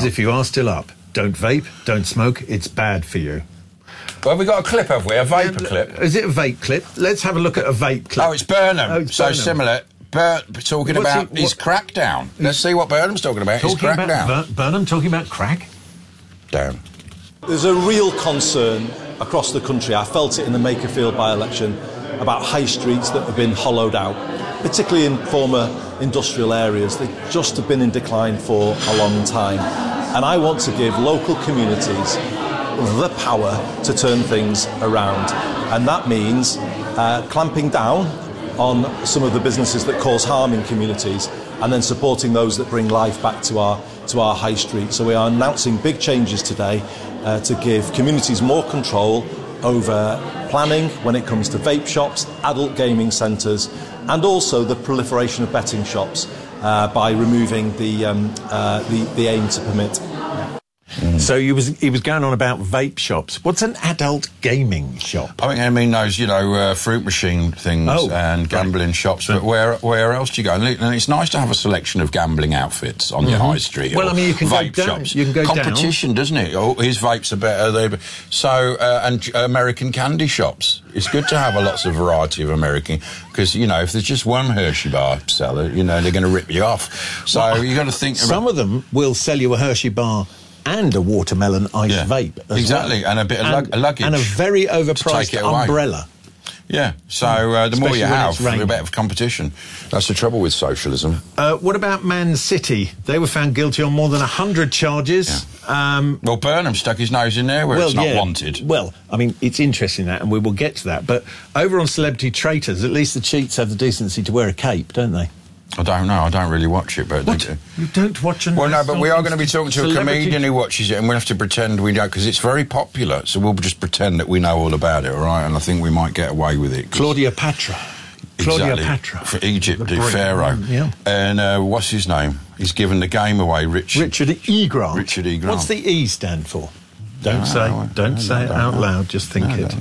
Kids, if you are still up, don't vape, don't smoke, it's bad for you. Well, we got a clip, have we? A vapour clip. Is it a vape clip? Let's have a look at a vape clip. Oh, it's Burnham. Oh, it's so Burnham. similar. Talking about his crackdown. Let's see what Burnham's talking about. His crackdown. Burnham talking about crack? Down. There's a real concern across the country. I felt it in the Makerfield by-election about high streets that have been hollowed out, particularly in former industrial areas. They just have been in decline for a long time. And I want to give local communities the power to turn things around. And that means clamping down on some of the businesses that cause harm in communities and then supporting those that bring life back to our high street. So we are announcing big changes today to give communities more control over planning when it comes to vape shops, adult gaming centres, and also the proliferation of betting shops by removing the aim to permit. So he was going on about vape shops. What's an adult gaming shop? I think I mean those, fruit machine things and gambling shops. But where else do you go? And it's nice to have a selection of gambling outfits on your high street. Well, I mean, you can vape go down. shops. You can go competition, down. Doesn't it? Oh, his vapes are better. And American candy shops. It's good to have lots of variety of American, because if there's just one Hershey bar seller, they're going to rip you off. So you got to think. Some of them will sell you a Hershey bar and a watermelon ice vape as well. And a bit of luggage. And a very overpriced umbrella. Yeah, so the more you have, the better competition. That's the trouble with socialism. What about Man City? They were found guilty on more than 100 charges. Yeah. Well, Burnham stuck his nose in there where it's not wanted. Well, I mean, it's interesting that, and we will get to that. But over on Celebrity Traitors, at least the cheats have the decency to wear a cape, don't they? I don't know. I don't really watch it, but what? You don't watch it? Well, no, but we are going to be talking to a comedian who watches it, and we'll have to pretend we don't, because it's very popular. So we'll just pretend that we know all about it, all right? And I think we might get away with it. Claudia Patra. Claudia Patra. For Egypt, the Pharaoh. Yeah. And what's his name? He's given the game away, Richard E. Grant. Richard E. Grant. What's the E stand for? Don't say it out loud. Just think it.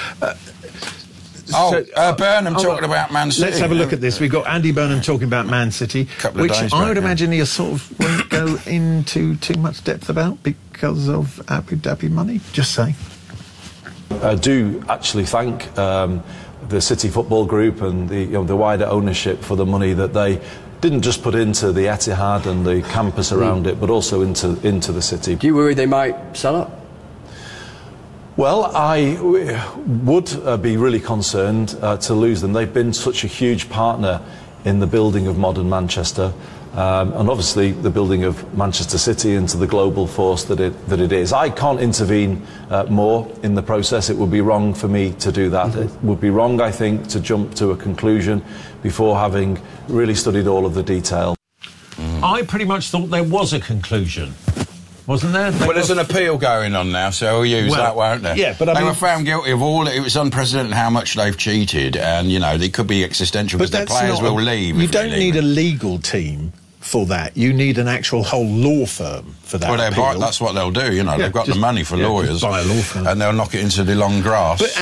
Burnham talking about Man City. Let's have a look at this. We've got Andy Burnham talking about Man City, which I would imagine he sort of won't go into too much depth about because of Abu Dhabi money. Just saying. I do actually thank the City Football Group and the wider ownership for the money that they didn't just put into the Etihad and the campus around it, but also into the city. Do you worry they might sell up? Well, I would be really concerned to lose them. They've been such a huge partner in the building of modern Manchester, and obviously the building of Manchester City into the global force that it is. I can't intervene more in the process. It would be wrong for me to do that. It would be wrong, I think, to jump to a conclusion before having really studied all of the detail. I pretty much thought there was a conclusion. Wasn't there? Well, there's an appeal going on now, so we'll use that, won't they? Yeah, but they were found guilty of all. It was unprecedented how much they've cheated, and they could be existential because their players will leave. You don't need a legal team for that. You need an actual whole law firm for that. Well, that's what they'll do. They've got the money for lawyers, buy a law firm, and they'll knock it into the long grass. But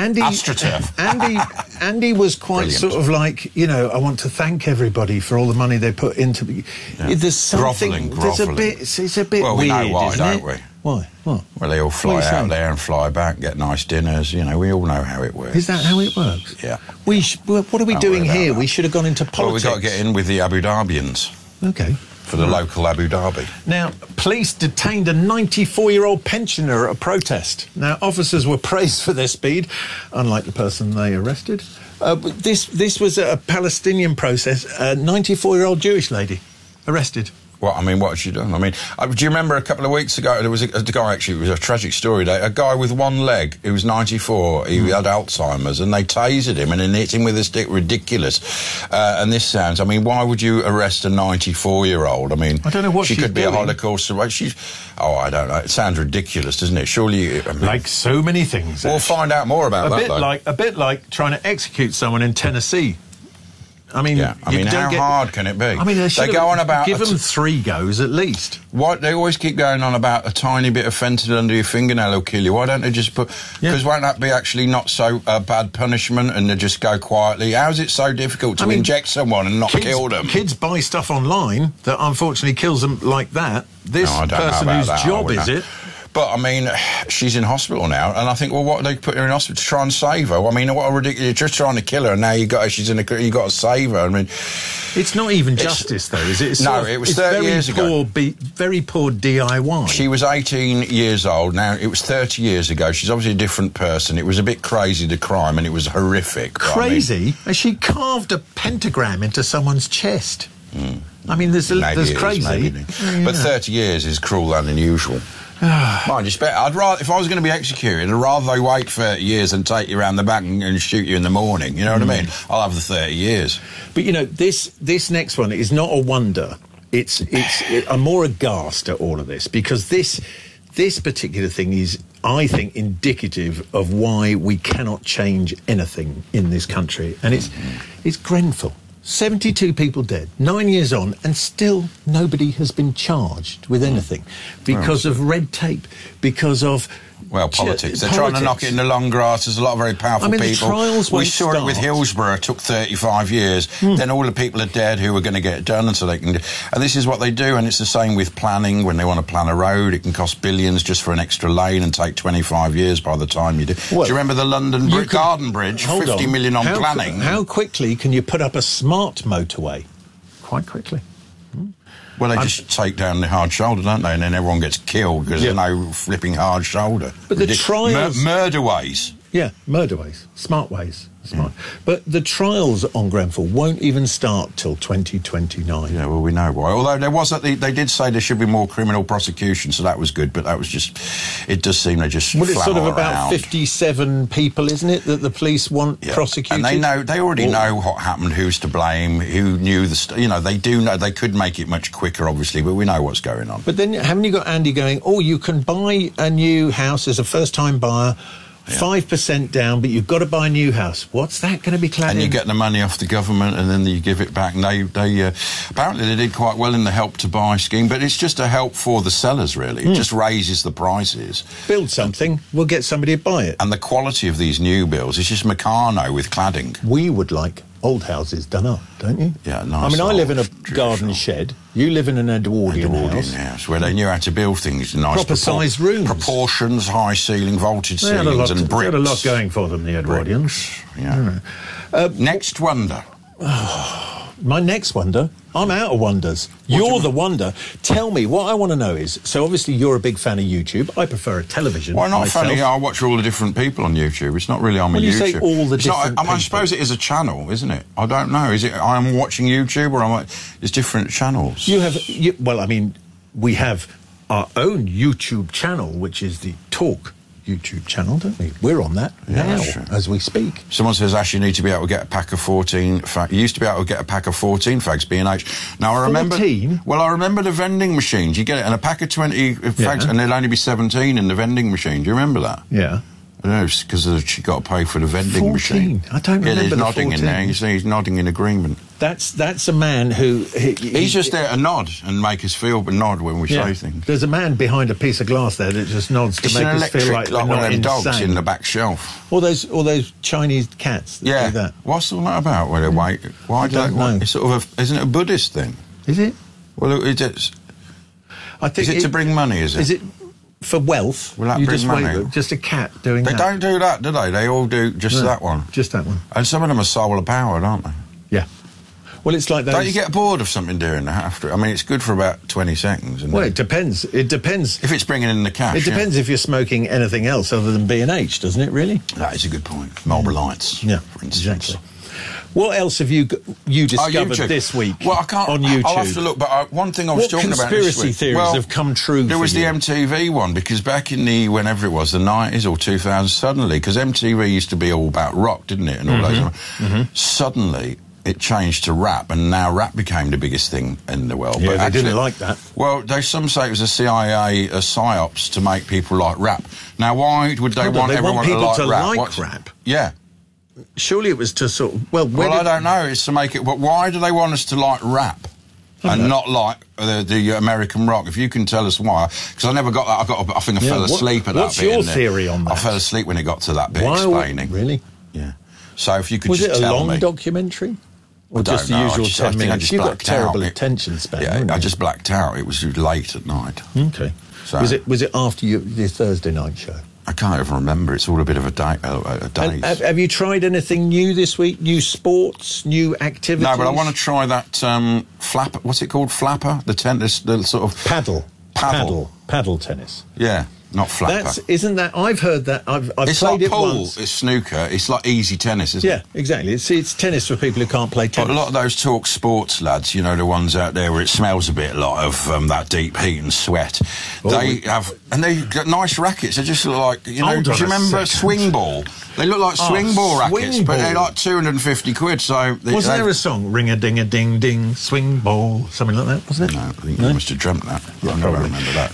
Andy was quite sort of like, I want to thank everybody for all the money they put into. There's something. Groveling. It's a bit weird. We know why, don't we? Why? What? Well, they all fly out there and fly back, get nice dinners. We all know how it works. Is that how it works? Yeah. What are we doing here? We should have gone into politics. Well, we've got to get in with the Abu Dhabians. Okay. For the local Abu Dhabi. Now, police detained a 94-year-old pensioner at a protest. Now, officers were praised for their speed, unlike the person they arrested. This was a Palestinian protest. A 94-year-old Jewish lady arrested. What has she done? Do you remember a couple of weeks ago, there was a guy, actually, it was a tragic story, a guy with one leg, who was 94, he had Alzheimer's, and they tasered him and then hit him with a stick. Ridiculous. And this sounds, why would you arrest a 94-year-old? I don't know what she could be doing. a Holocaust survivor. I don't know. It sounds ridiculous, doesn't it? Surely... like so many things. We'll find out more about that, though. A bit like trying to execute someone in Tennessee. I mean, Yeah, I mean, how hard can it be? I mean, they go on about give them 3 goes at least. What they always keep going on about a tiny bit of fentanyl under your fingernail will kill you. Why don't they just put? Because won't that be actually not so bad punishment, and they just go quietly? How is it so difficult to inject someone and not kill them? Kids buy stuff online that unfortunately kills them like that. This person whose job is it? But, I mean, she's in hospital now, and I think, well, what they put her in hospital to try and save her? I mean, what a ridiculous... You're just trying to kill her, and now you got to save her. I mean... It's not even justice, though, is it? It was 30 years ago. Very poor DIY. She was 18 years old. Now, it was 30 years ago. She's obviously a different person. It was a bit crazy, the crime, and it was horrific. Crazy? I mean, she carved a pentagram into someone's chest. I mean, there's crazy. But 30 years is cruel and unusual. Mind you, I'd rather, if I was going to be executed, I'd rather they wait 30 years and take you around the back and shoot you in the morning. You know what I mean? I'll have the 30 years. But, you know, this next one is not a wonder. I'm more aghast at all of this, because this particular thing is, I think, indicative of why we cannot change anything in this country. And it's Grenfell. 72 people dead, 9 years on, and still nobody has been charged with anything because of red tape, because of... Well, politics. They're trying to knock it in the long grass. There's a lot of very powerful people. The trials won't We saw it with Hillsborough. It took 35 years. Then all the people are dead who are going to get it done, and so they can... And this is what they do, and it's the same with planning. When they want to plan a road, it can cost billions just for an extra lane and take 25 years by the time you do. Well, do you remember the London Garden Bridge? 50 million on planning. How quickly can you put up a smart motorway? Quite quickly. Well, they just take down the hard shoulder, don't they? And then everyone gets killed because there's no flipping hard shoulder. But the trials... Murderways. Yeah, murderways. Smart ways. Smart. But the trials on Grenfell won't even start till 2029. Yeah, well, we know why. Although they did say there should be more criminal prosecution, so that was good, but that was just... It does seem they just Well, it's sort of about around. 57 people, isn't it, that the police want prosecuted? And they already know what happened, who's to blame, who knew they do know. They could make it much quicker, obviously, but we know what's going on. But then haven't you got Andy going, you can buy a new house as a first-time buyer, 5% down, but you've got to buy a new house. What's that going to be clad in? And you get the money off the government, and then you give it back. And they apparently they did quite well in the Help to Buy scheme, but it's just a help for the sellers, really. It just raises the prices. Build something, we'll get somebody to buy it. And the quality of these new builds is just Meccano with cladding. We would like old houses done up, don't you? Yeah, nice. I mean, I live in a garden shed. You live in an Edwardian house. Where they knew how to build things. Nice proper-sized rooms. Proportions, high ceiling, vaulted ceilings and bricks. They had a lot going for them, the Edwardians. Yeah. Next wonder. My next wonder? I'm out of wonders. You're the wonder. Tell me, what I want to know is, so obviously you're a big fan of YouTube. I prefer a television. Why not myself. funny? I watch all the different people on YouTube. It's not really on my YouTube. You say all the different people. I suppose it is a channel, isn't it? I don't know. Is it I'm watching YouTube or there's different channels? We have our own YouTube channel, which is the Talk YouTube channel, don't we? We're on that now, as we speak. Someone says, Ash, you need to be able to get a pack of 14 fags. You used to be able to get a pack of 14 fags, B&H. Now, I remember... 14? Well, I remember the vending machines. You get it, and a pack of 20 fags, and there'll only be 17 in the vending machine. Do you remember that? Yeah. I don't know, because she got to pay for the vending machine. I don't remember he's the nodding 14. in there. You see, he's nodding in agreement. That's a man who... He's just there to nod and make us feel nod when we say things. There's a man behind a piece of glass there that just nods to make us feel like we're not insane. Dogs in the back shelf. All those Chinese cats that do that. What's all that about? Where they wait? Why do they know? It's sort of isn't it a Buddhist thing? Is it? Well, it is. I think is it to bring money? Is it for wealth? Will that bring money? Just a cat doing that. They don't do that, do they? They all do just that one. Just that one. And some of them are solar powered, aren't they? Yeah. Well, it's like those... Don't you get bored of something doing that after? I mean, it's good for about 20 seconds. Well, it depends. It depends. If it's bringing in the cash. It depends if you're smoking anything else other than B&H, doesn't it, really? That is a good point. Marlboro Lights, for instance. Exactly. What else have you discovered this week on YouTube? I'll have to look, but one thing I was talking about this week... conspiracy theories have come true There was the MTV one, because back in the, whenever it was, the 90s or 2000s, suddenly, because MTV used to be all about rock, didn't it, and all those... Suddenly... it changed to rap, and now rap became the biggest thing in the world. Yeah, but they didn't like that. Well, some say it was a CIA psyops to make people like rap. Now, why would they want everyone to like rap? Rap? Yeah. surely it was to sort of... Well, I don't know. It's to make it... But why do they want us to like rap and not like the American rock? If you can tell us why. Because I never got that. I think I fell asleep at that bit. What's your theory on that? I fell asleep when it got to that bit explaining. Really? Yeah. So if you could was just tell me... Was it a long documentary? Or just the know. usual 10 minutes? You've got terrible out. attention span. Yeah, I just blacked out. It was late at night. Okay. So, was it after your Thursday night show? I can't even remember. It's all a bit of a daze. Have you tried anything new this week? New sports? New activities? No, but I want to try that flapper. What's it called? Flapper? The tennis, the sort of... Paddle tennis. Yeah. Not flapper. Isn't that? I've heard that. I've it's played like it pool, once. It's snooker. It's like easy tennis, isn't it? Yeah, exactly. It's tennis for people who can't play tennis. But a lot of those talk sports lads, you know, the ones out there where it smells a bit like of that deep heat and sweat. They got nice rackets. They just look like, you know. Do you remember swing ball? They look like swing ball rackets, but they're like 250 quid. So wasn't there a song, ring a ding a ding ding, swing ball, something like that? Wasn't it? No, I think you must have dreamt that. Yeah, I never remember that.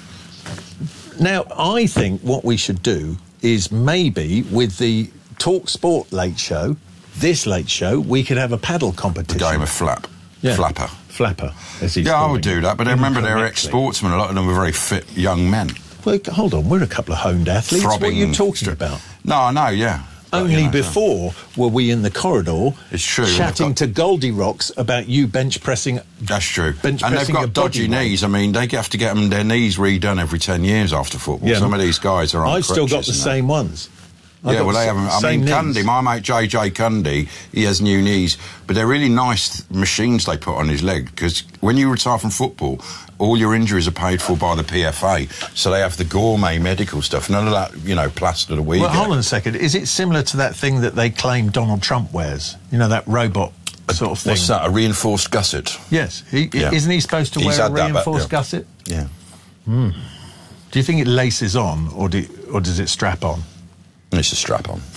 Now, I think what we should do is maybe with the Talk Sport late show, this late show, we could have a paddle competition. The game of flapper. Flapper, as he's I would do that, but I remember they're ex-sportsmen. A lot of them were very fit young men. Well, hold on, we're a couple of honed athletes. What are you talking about? No, I know, yeah. Only before were we in the corridor chatting to Goldie Rocks about you bench pressing. That's true. And they've got dodgy knees. I mean, they have to get their knees redone every 10 years after football. Yeah. Some of these guys are on crutches. I've still got the same ones. Yeah, well, they haven't. I mean, Cundy, my mate JJ Cundy, he has new knees, but they're really nice machines they put on his leg, because when you retire from football, all your injuries are paid for by the PFA, so they have the gourmet medical stuff. None of that, you know, plaster that we get. Hold on a second. Is it similar to that thing that they claim Donald Trump wears? You know, that robot sort of thing? What's that, a reinforced gusset? Yes. Isn't he supposed to wear a reinforced gusset? Yeah. Do you think it laces on, or does it strap on? It's a strap on.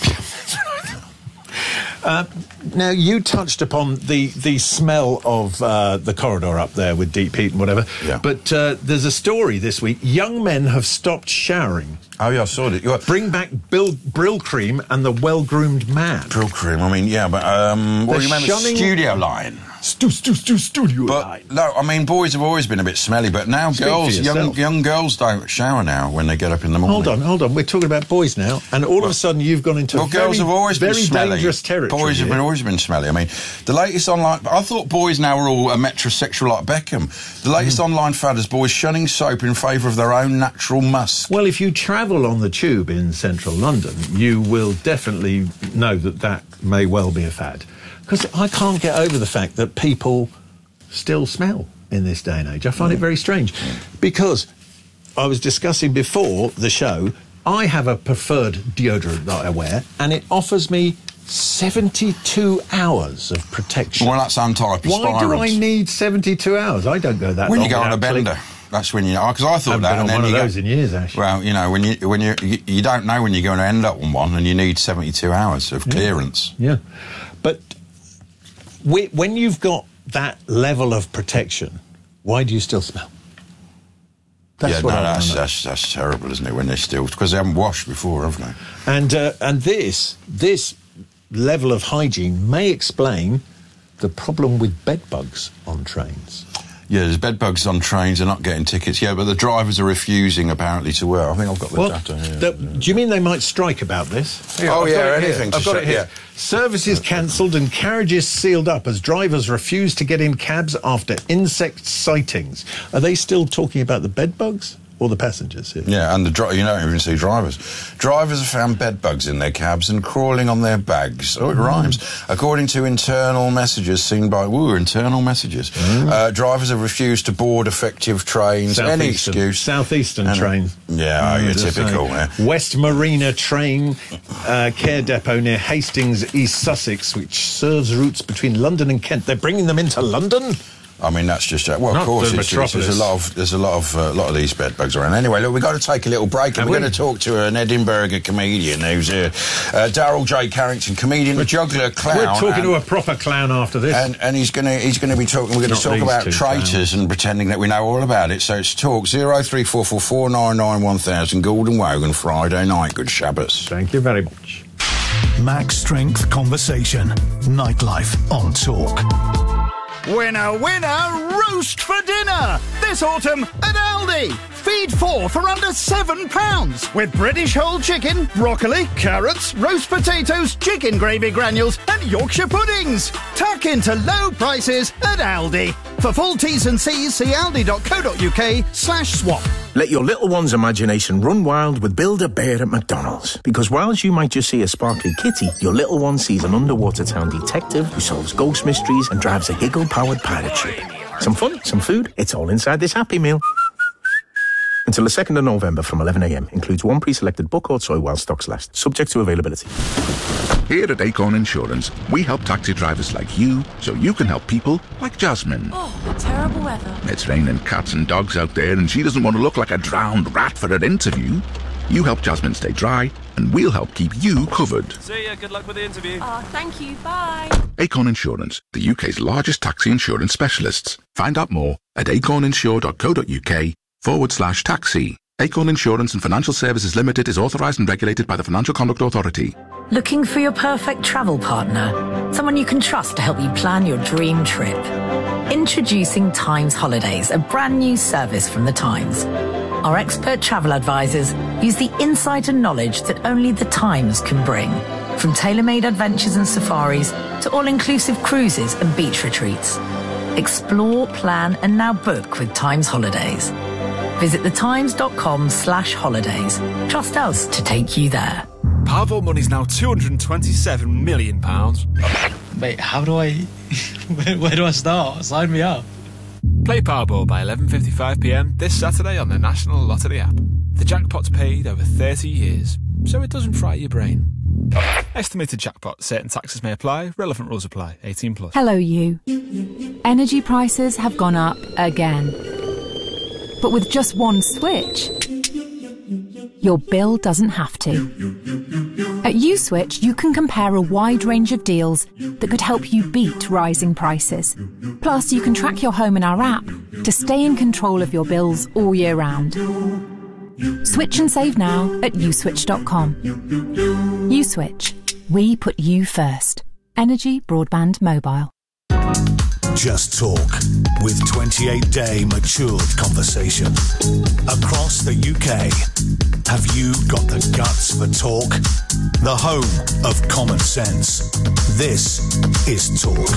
Now, you touched upon the smell of the corridor up there with deep heat and whatever. Yeah. But there's a story this week. Young men have stopped showering. Oh, yeah, I saw it. Bring back Brill Cream and the well-groomed man. Brill Cream, I mean, yeah, but what do you remember? Studio Line. Studio Line. No, I mean, boys have always been a bit smelly, but now young girls don't shower now when they get up in the morning. Hold on. We're talking about boys now, and all of a sudden you've gone into girls have always been smelly. Dangerous territory. Boys have always been smelly. I mean, the latest online... I thought boys now were all metrosexual like Beckham. The latest online fad is boys shunning soap in favour of their own natural musk. Well, if you travel on the tube in central London, you will definitely know that may well be a fad. Because I can't get over the fact that people still smell in this day and age. I find it very strange. Because I was discussing before the show, I have a preferred deodorant that I wear, and it offers me 72 hours of protection. Well, that's anti-perspirants. Why do I need 72 hours? I don't go that long. When you go on a bender. That's when you know, because I thought that. I've been on one of those in years, actually. Well, you know, when you don't know when you're going to end up on one, and you need 72 hours of clearance. Yeah, but when you've got that level of protection, why do you still smell? That's terrible, isn't it? When they're still, because they haven't washed before, haven't they? And this level of hygiene may explain the problem with bed bugs on trains. Yeah, there's bed bugs on trains. They're not getting tickets. Yeah, but the drivers are refusing, apparently, to work. I think I've got the data here. Do you mean they might strike about this? Here, anything. I've got it here. Services cancelled and carriages sealed up as drivers refuse to get in cabs after insect sightings. Are they still talking about the bed bugs? Or the passengers here. Yeah, and you don't even see drivers. Drivers have found bed bugs in their cabs and crawling on their bags. Oh, it rhymes. According to internal messages seen by... internal messages. Drivers have refused to board effective trains. Any excuse. Southeastern train. Yeah, typical. Yeah. West Marina train care depot near Hastings, East Sussex, which serves routes between London and Kent. They're bringing them into London? I mean, that's just... Well, of course, there's a lot of these bed bugs around. Anyway, look, we've got to take a little break, and we're going to talk to an Edinburgh comedian who's here. Daryl J. Carrington, comedian, juggler, clown. We're talking to a proper clown after this. And he's going to be talking... We're going to talk about traitors and pretending that we know all about it. So it's talk 03444991000, Gordon Wogan, Friday night. Good Shabbos. Thank you very much. Max Strength Conversation. Nightlife on Talk. Winner, winner, roast for dinner! This autumn at Aldi. Feed 4 for under £7 with British whole chicken, broccoli, carrots, roast potatoes, chicken gravy granules and Yorkshire puddings. Tuck into low prices at Aldi. For full T's and C's, see aldi.co.uk/swap. Let your little one's imagination run wild with Build-A-Bear at McDonald's. Because whilst you might just see a sparkly kitty, your little one sees an underwater town detective who solves ghost mysteries and drives a Higgle-powered pirate ship. Some fun, some food, it's all inside this Happy Meal. Until the 2nd of November from 11 a.m. Includes one pre-selected book or toy while stocks last. Subject to availability. Here at Acorn Insurance, we help taxi drivers like you so you can help people like Jasmine. Oh, terrible weather. It's raining cats and dogs out there and she doesn't want to look like a drowned rat for her interview. You help Jasmine stay dry and we'll help keep you covered. See ya, good luck with the interview. Oh, thank you, bye. Acorn Insurance, the UK's largest taxi insurance specialists. Find out more at acorninsure.co.uk/taxi. Acorn Insurance and Financial Services Limited is authorised and regulated by the Financial Conduct Authority. Looking for your perfect travel partner? Someone you can trust to help you plan your dream trip? Introducing Times Holidays, a brand new service from the Times. Our expert travel advisors use the insight and knowledge that only the Times can bring. From tailor-made adventures and safaris to all-inclusive cruises and beach retreats. Explore, plan and now book with Times Holidays. Visit thetimes.com/holidays. Trust us to take you there. Powerball money's now £227 million. Wait, how do I... where do I start? Sign me up. Play Powerball by 11:55pm this Saturday on the National Lottery app. The jackpot's paid over 30 years, so it doesn't fry your brain. Estimated jackpot. Certain taxes may apply. Relevant rules apply. 18+. Hello, you. Energy prices have gone up again. But with just one switch, your bill doesn't have to. At USwitch, you can compare a wide range of deals that could help you beat rising prices. Plus, you can track your home in our app to stay in control of your bills all year round. Switch and save now at uswitch.com. USwitch. We put you first. Energy, broadband, mobile. Just Talk, with 28-day matured conversation. Across the UK, have you got the guts for talk? The home of common sense. This is Talk.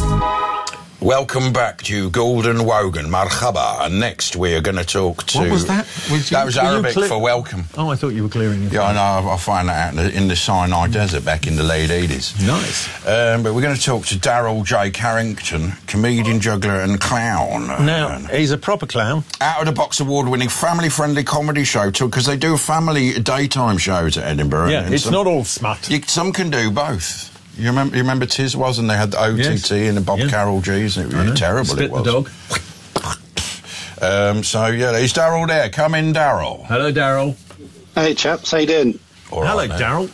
Welcome back to Gordon Wogan, marhaba. And next we're going to talk to... What was that? That was Arabic for welcome. Oh, I thought you were clearing it. Yeah, I know. I find that out in the Sinai Desert back in the late 80s. Nice. But we're going to talk to Daryl J. Carrington, comedian, juggler and clown. Now, he's a proper clown. Out-of-the-box award-winning family-friendly comedy show, too, because they do family daytime shows at Edinburgh. Yeah, it's not all smut. Some can do both. You remember Tiz was, and they had the OTT and the Bob Carroll G's, and it was terrible. Spit it was. The dog. So yeah, is Daryl there? Come in, Daryl. Hello, Daryl. Hey, chaps, how you doing? Hello, Daryl.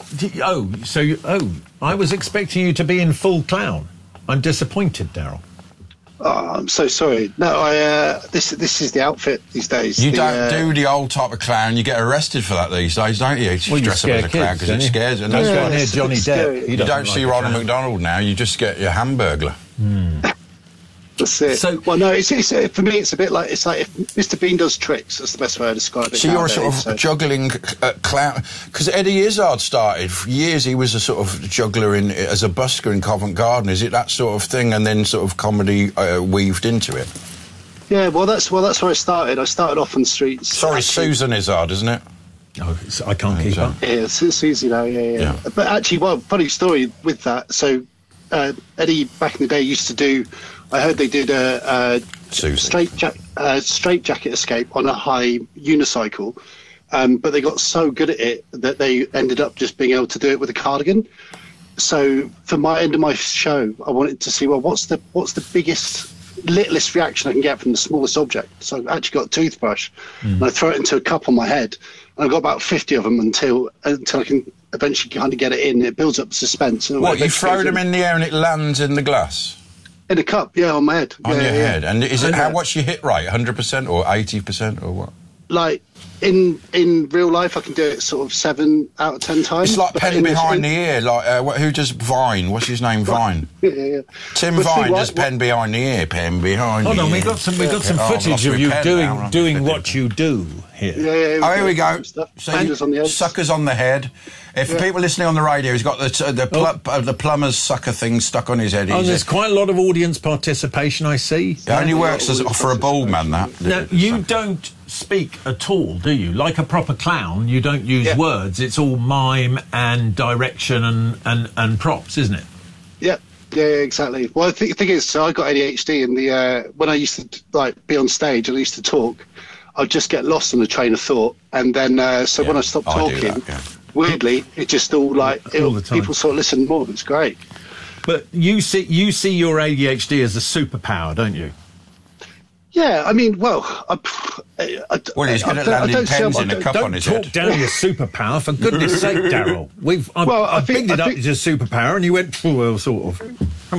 I was expecting you to be in full clown. I'm disappointed, Daryl. Oh, I'm so sorry. No, this is the outfit these days. You don't do the old type of clown. You get arrested for that these days, don't you? You dress up as a clown because it scares you. Don't go near Johnny Depp. You don't see Ronald McDonald now. You just get your Hamburglar. That's it. So, well, no, it's for me. It's a bit like if Mr. Bean does tricks. That's the best way to describe it. So you're a sort of juggling clown, because Eddie Izzard started for years. He was a sort of juggler as a busker in Covent Garden. Is it that sort of thing, and then sort of comedy weaved into it? Yeah, well, that's where I started. I started off on the streets. Sorry, Susan Izzard, isn't it? Oh, I can't keep up. Yeah, Susie now. Yeah. But actually, well, funny story with that. So Eddie back in the day used to do. I heard they did a straight jacket escape on a high unicycle, but they got so good at it that they ended up just being able to do it with a cardigan. So for my end of my show, I wanted to see, well, what's the biggest, littlest reaction I can get from the smallest object. So I actually got a toothbrush and I throw it into a cup on my head, and I've got about 50 of them until I can eventually kind of get it in. It builds up suspense. What, you throw them in the air and it lands in the glass? In a cup, yeah, on my head. On your head. And is it what's your hit rate? 100% or 80% or what? like in real life, I can do it sort of 7 out of 10 times. It's like pen behind the ear. Like who does Vine? What's his name? Vine. Yeah. Tim Vine does pen behind the ear. Pen behind. Hold the on, ear. we got some footage of you doing what you do here. Yeah. Oh, here we go. Suckers on the head. Suckers on the head. If people listening on the radio, he's got the plumber's sucker thing stuck on his head. Oh, there's quite a lot of audience participation, I see. It only works for a bald man, that. Now, you don't speak at all, do you? Like a proper clown, you don't use words. It's all mime and direction and props, isn't it? Yeah, exactly. Well, the thing is, so I got ADHD, and when I used to be on stage, and I used to talk, I'd just get lost in a train of thought, and then when I stopped talking, weirdly, it just all the time. People sort of listen more. It's great. But you see your ADHD as a superpower, don't you? Yeah, I mean, well, he's good at landing pens in a cup on his head. Don't talk down your superpower, for goodness sake, Daryl. I picked it up as a superpower, and you went, well, sort of.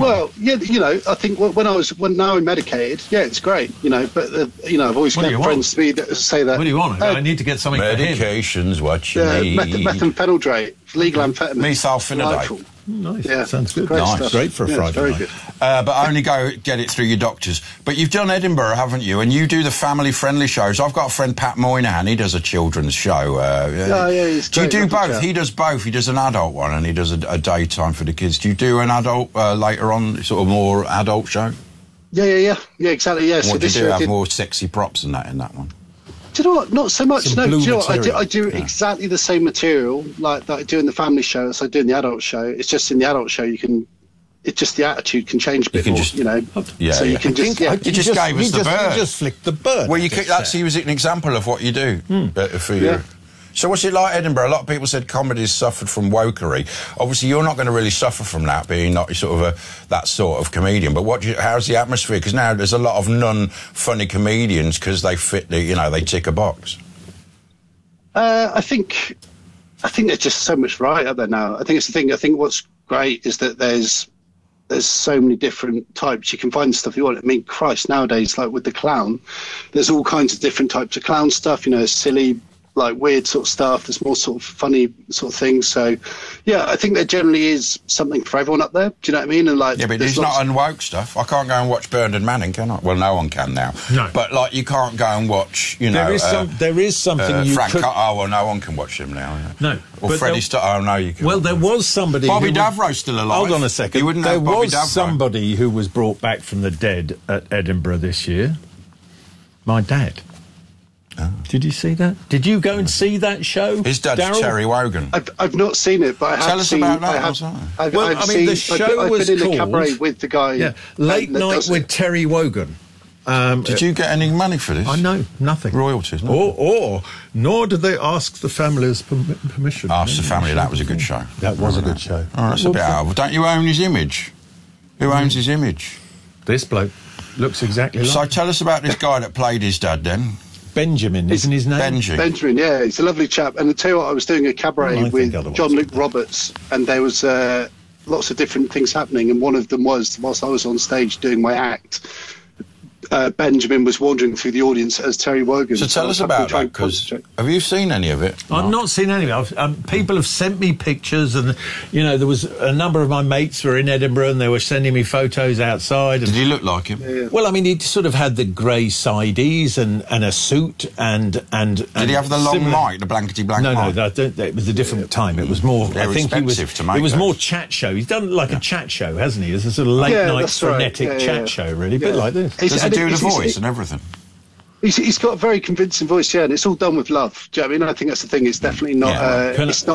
I think now I'm medicated, it's great, but I've always got friends to me that say that. What do you want? I need to get something. Medication's what you need. Methamphetamine, legal amphetamine. Methylphenidate. Nice. Yeah. Sounds good. Nice. Great for a Friday very night. Good. But only go get it through your doctors. But you've done Edinburgh, haven't you? And you do the family-friendly shows. I've got a friend, Pat Moynihan. He does a children's show. He's do you great. do both? He does both. He does an adult one and he does a daytime for the kids. Do you do an adult later on, sort of more adult show? Yeah, exactly. Yeah. What do you do? Have more sexy props than that in that one? Do you know what? Not so much. No, do you know what? I do exactly the same material that I do in the family show as I do in the adult show. It's just in the adult show it's just the attitude can change a bit more, Yeah. So you can just. You just gave us the bird. You just flicked the bird. Well, he was an example of what you do for you. So what's it like, Edinburgh? A lot of people said comedy's suffered from wokery. Obviously, you're not going to really suffer from that, being not sort of that sort of comedian. But how's the atmosphere? Because now there's a lot of non-funny comedians because they fit they tick a box. I think there's just so much variety out there now. I think it's the thing. I think what's great is that there's so many different types. You can find the stuff you want. I mean, Christ, nowadays, like with the clown, there's all kinds of different types of clown stuff. Silly, weird sort of stuff. There's more sort of funny sort of things. So, I think there generally is something for everyone up there. Do you know what I mean? And but it's not unwoke stuff. I can't go and watch Bernard Manning, can I? Well, no one can now. No. But you can't go and watch. There is something you Frank. could. No one can watch him now. Yeah. No. Or Freddie Starr. Oh no, you can. Well, there was somebody. Bobby Davrow's still alive. Hold on a second. You wouldn't there have Bobby was Davro. somebody who was brought back from the dead at Edinburgh this year. My dad. Oh. Did you see that? Did you go and see that show? His dad's Daryl? Terry Wogan. I've not seen it, but I have Tell us seen, about that. I've seen, the show I've was been in called a cabaret with the guy. Yeah, Late Night with Terry Wogan. Did you get any money for this? I know, nothing. Royalties, no? Or nor did they ask the family's permission. Ask the family, that was a good show. That was a good show. Oh, that's a bit out. Don't you own his image? Who owns his image? This bloke looks exactly like. So tell us about this guy that played his dad then. Benjamin, isn't his name? Benjamin, yeah. He's a lovely chap. And I tell you what, I was doing a cabaret with John Luke Roberts, and there was lots of different things happening, and one of them was, whilst I was on stage doing my act, Benjamin was wandering through the audience as Terry Wogan. So tell us about that, because have you seen any of it? I've not seen any of it. People have sent me pictures, and there was a number of my mates were in Edinburgh, and they were sending me photos outside. And, did he look like him? Yeah. Well, I mean, he sort of had the grey sideys and a suit and. Did he have the long mic, the blankety blank mic? No, it was a different time. It was more. I think it was more chat show. He's done like a chat show, hasn't he? It's a sort of late night frenetic chat show, really, a bit like this. Does he do the voice and everything? He's got a very convincing voice, and it's all done with love. Do you know what I mean? I think that's the thing. It's definitely not.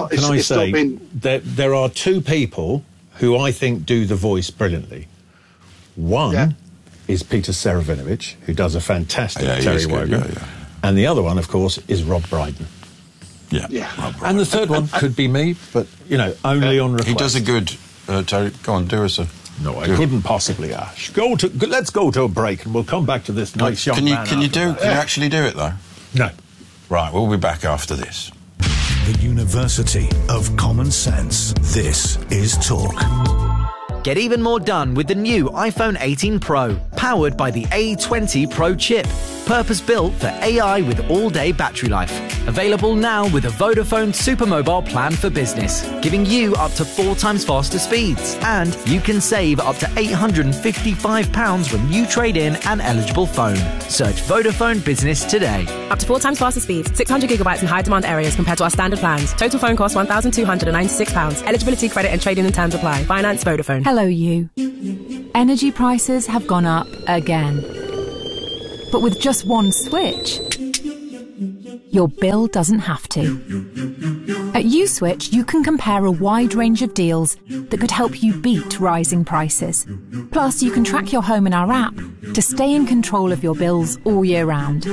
There are two people who I think do the voice brilliantly. One is Peter Serafinovich, who does a fantastic Terry Wogan, and the other one, of course, is Rob Brydon. Yeah. And the third one could be me, but only on request. He does a good. Terry, go on, do us a. No, I couldn't possibly, Ash. Let's go to a break, and we'll come back to this nice young man. Can you actually do it, though? No. Right, we'll be back after this. The University of Common Sense. This is Talk. Get even more done with the new iPhone 18 Pro, powered by the A20 Pro chip. Purpose-built for AI with all-day battery life. Available now with a Vodafone Supermobile plan for business, giving you up to 4 times faster speeds. And you can save up to £855 when you trade in an eligible phone. Search Vodafone Business today. Up to 4 times faster speeds, 600 gigabytes in high-demand areas compared to our standard plans. Total phone cost £1,296. Eligibility, credit and trade-in and terms apply. Finance Vodafone. Hello, you. Energy prices have gone up again. But with just one switch, your bill doesn't have to. At USwitch, you can compare a wide range of deals that could help you beat rising prices. Plus, you can track your home in our app to stay in control of your bills all year round.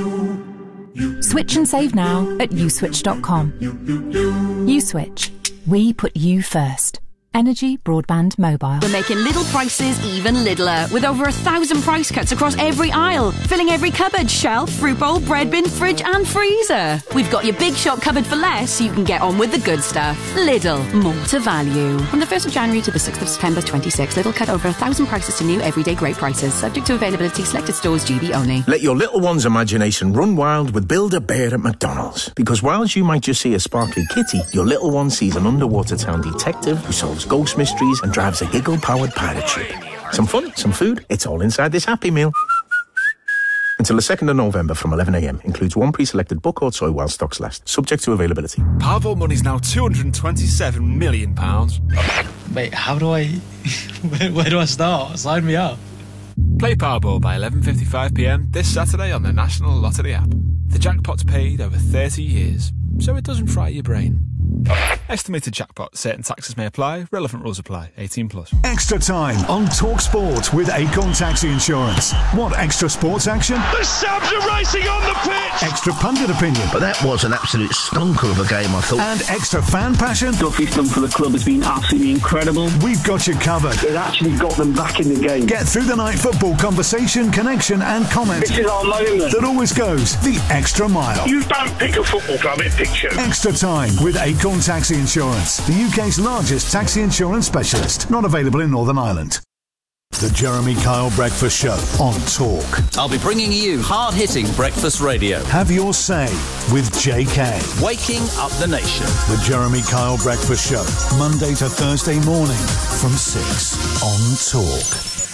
Switch and save now at uswitch.com. USwitch. We put you first. Energy Broadband Mobile. We're making little prices even littler, with over 1,000 price cuts across every aisle, filling every cupboard, shelf, fruit bowl, bread bin, fridge and freezer. We've got your big shop covered for less, so you can get on with the good stuff. Lidl, more to value. From the 1st of January to the 6th of September 26, Lidl cut over 1,000 prices to new everyday great prices, subject to availability, selected stores, GB only. Let your little one's imagination run wild with Build-A-Bear at McDonald's. Because whilst you might just see a sparkly kitty, your little one sees an underwater town detective who solves ghost mysteries and drives a giggle-powered pirate ship. Some fun, some food, it's all inside this Happy Meal. Until the 2nd of November from 11 a.m. Includes 1 pre-selected book or toy while stocks last. Subject to availability. Powerball money's now £227 million. Wait, how do I... where do I start? Sign me up. Play Powerball by 11:55pm this Saturday on the National Lottery app. The jackpot's paid over 30 years, so it doesn't fry your brain. Estimated jackpot. Certain taxes may apply. Relevant rules apply. 18+. Extra time on Talk Sport with Acorn Taxi Insurance. Want extra sports action? The Sabs are racing on the pitch! Extra pundit opinion. But that was an absolute stonker of a game, I thought. And extra fan passion? Stuff he's done for the club has been absolutely incredible. We've got you covered. It actually got them back in the game. Get through the night football conversation, connection and comment. This is our moment. That always goes the extra mile. You don't pick a football club, it picks you. Extra time with Acorn Taxi Insurance, the UK's largest taxi insurance specialist. Not available in Northern Ireland. The Jeremy Kyle Breakfast Show on Talk. I'll be bringing you hard-hitting breakfast radio. Have your say with JK. Waking up the nation. The Jeremy Kyle Breakfast Show, Monday to Thursday morning from 6 on Talk.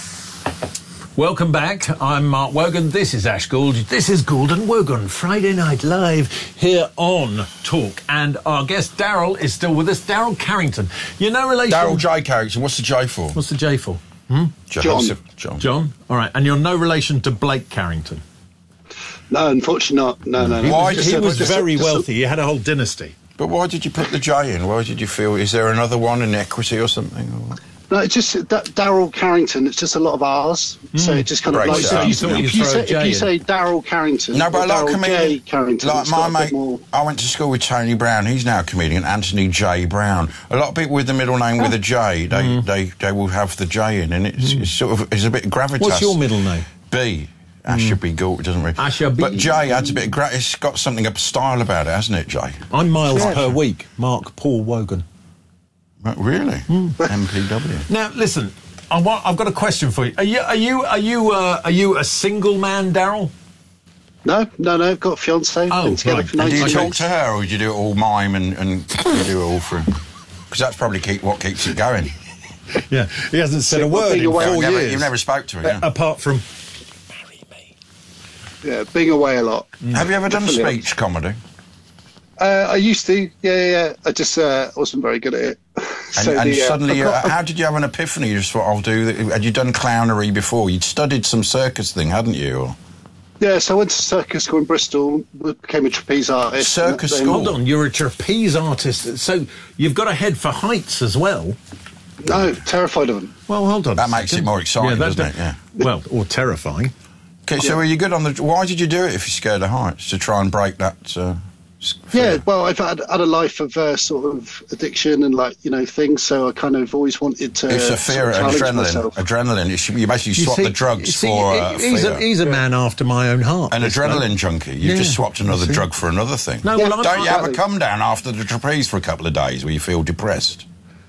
Welcome back. I'm Mark Wogan. This is Ash Gould. This is Gould and Wogan, Friday Night Live here on Talk. And our guest, Daryl, is still with us. Daryl Carrington. You're no relation... Daryl J. Carrington. What's the J for? What's the J for? John. John? All right. And you're no relation to Blake Carrington? No, unfortunately not. No. He was very wealthy. He had a whole dynasty. But why did you put the J in? Why did you feel... Is there another one in equity or something? Or? No, it's just Daryl Carrington. It's just a lot of R's, so it just kind of like if you say Daryl Carrington. No, but I like comedian. Carrington, like my mate, I went to school with Tony Brown. He's now a comedian, Anthony J. Brown. A lot of people with the middle name with a J, they will have the J in, and it's sort of it's a bit gravitas. What's your middle name? B. Asher B. Gould, doesn't really. Asher B. But J adds a bit of it's got something of style about it, hasn't it, J? I'm miles per week. Mark Paul Wogan. Really? MPW. Now, listen, I've got a question for you. Are you a single man, Daryl? No. I've got a fiancée. Oh, together right. for 19 Do you years. talk to her, or do you do it all mime and you do it all through? Because that's probably what keeps it going. Yeah, he hasn't said a word in 4 years. You've never spoke to her, yeah? Apart from... Yeah, being away a lot. Have you ever done speech comedy? I used to, yeah. I just wasn't very good at it. And suddenly, how did you have an epiphany? You just thought, I'll do that. Had you done clownery before? You'd studied some circus thing, hadn't you? Or? Yeah, so I went to circus school in Bristol, became a trapeze artist. Circus school? Hold on, you're a trapeze artist, so you've got a head for heights as well. No, terrified of them. Well, hold on. That makes it more exciting, doesn't it? Yeah. Well, or terrifying. Okay, so are you good on the... Why did you do it if you're scared of heights? To try and break that... fear? Yeah, well, I've had a life of sort of addiction and things, so I kind of always wanted to. It's a fear of adrenaline. Adrenaline. You basically swap the drugs for fear. He's a man after my own heart. An adrenaline junkie. You've just swapped another drug for another thing. No, don't you have a come down after the trapeze for a couple of days where you feel depressed?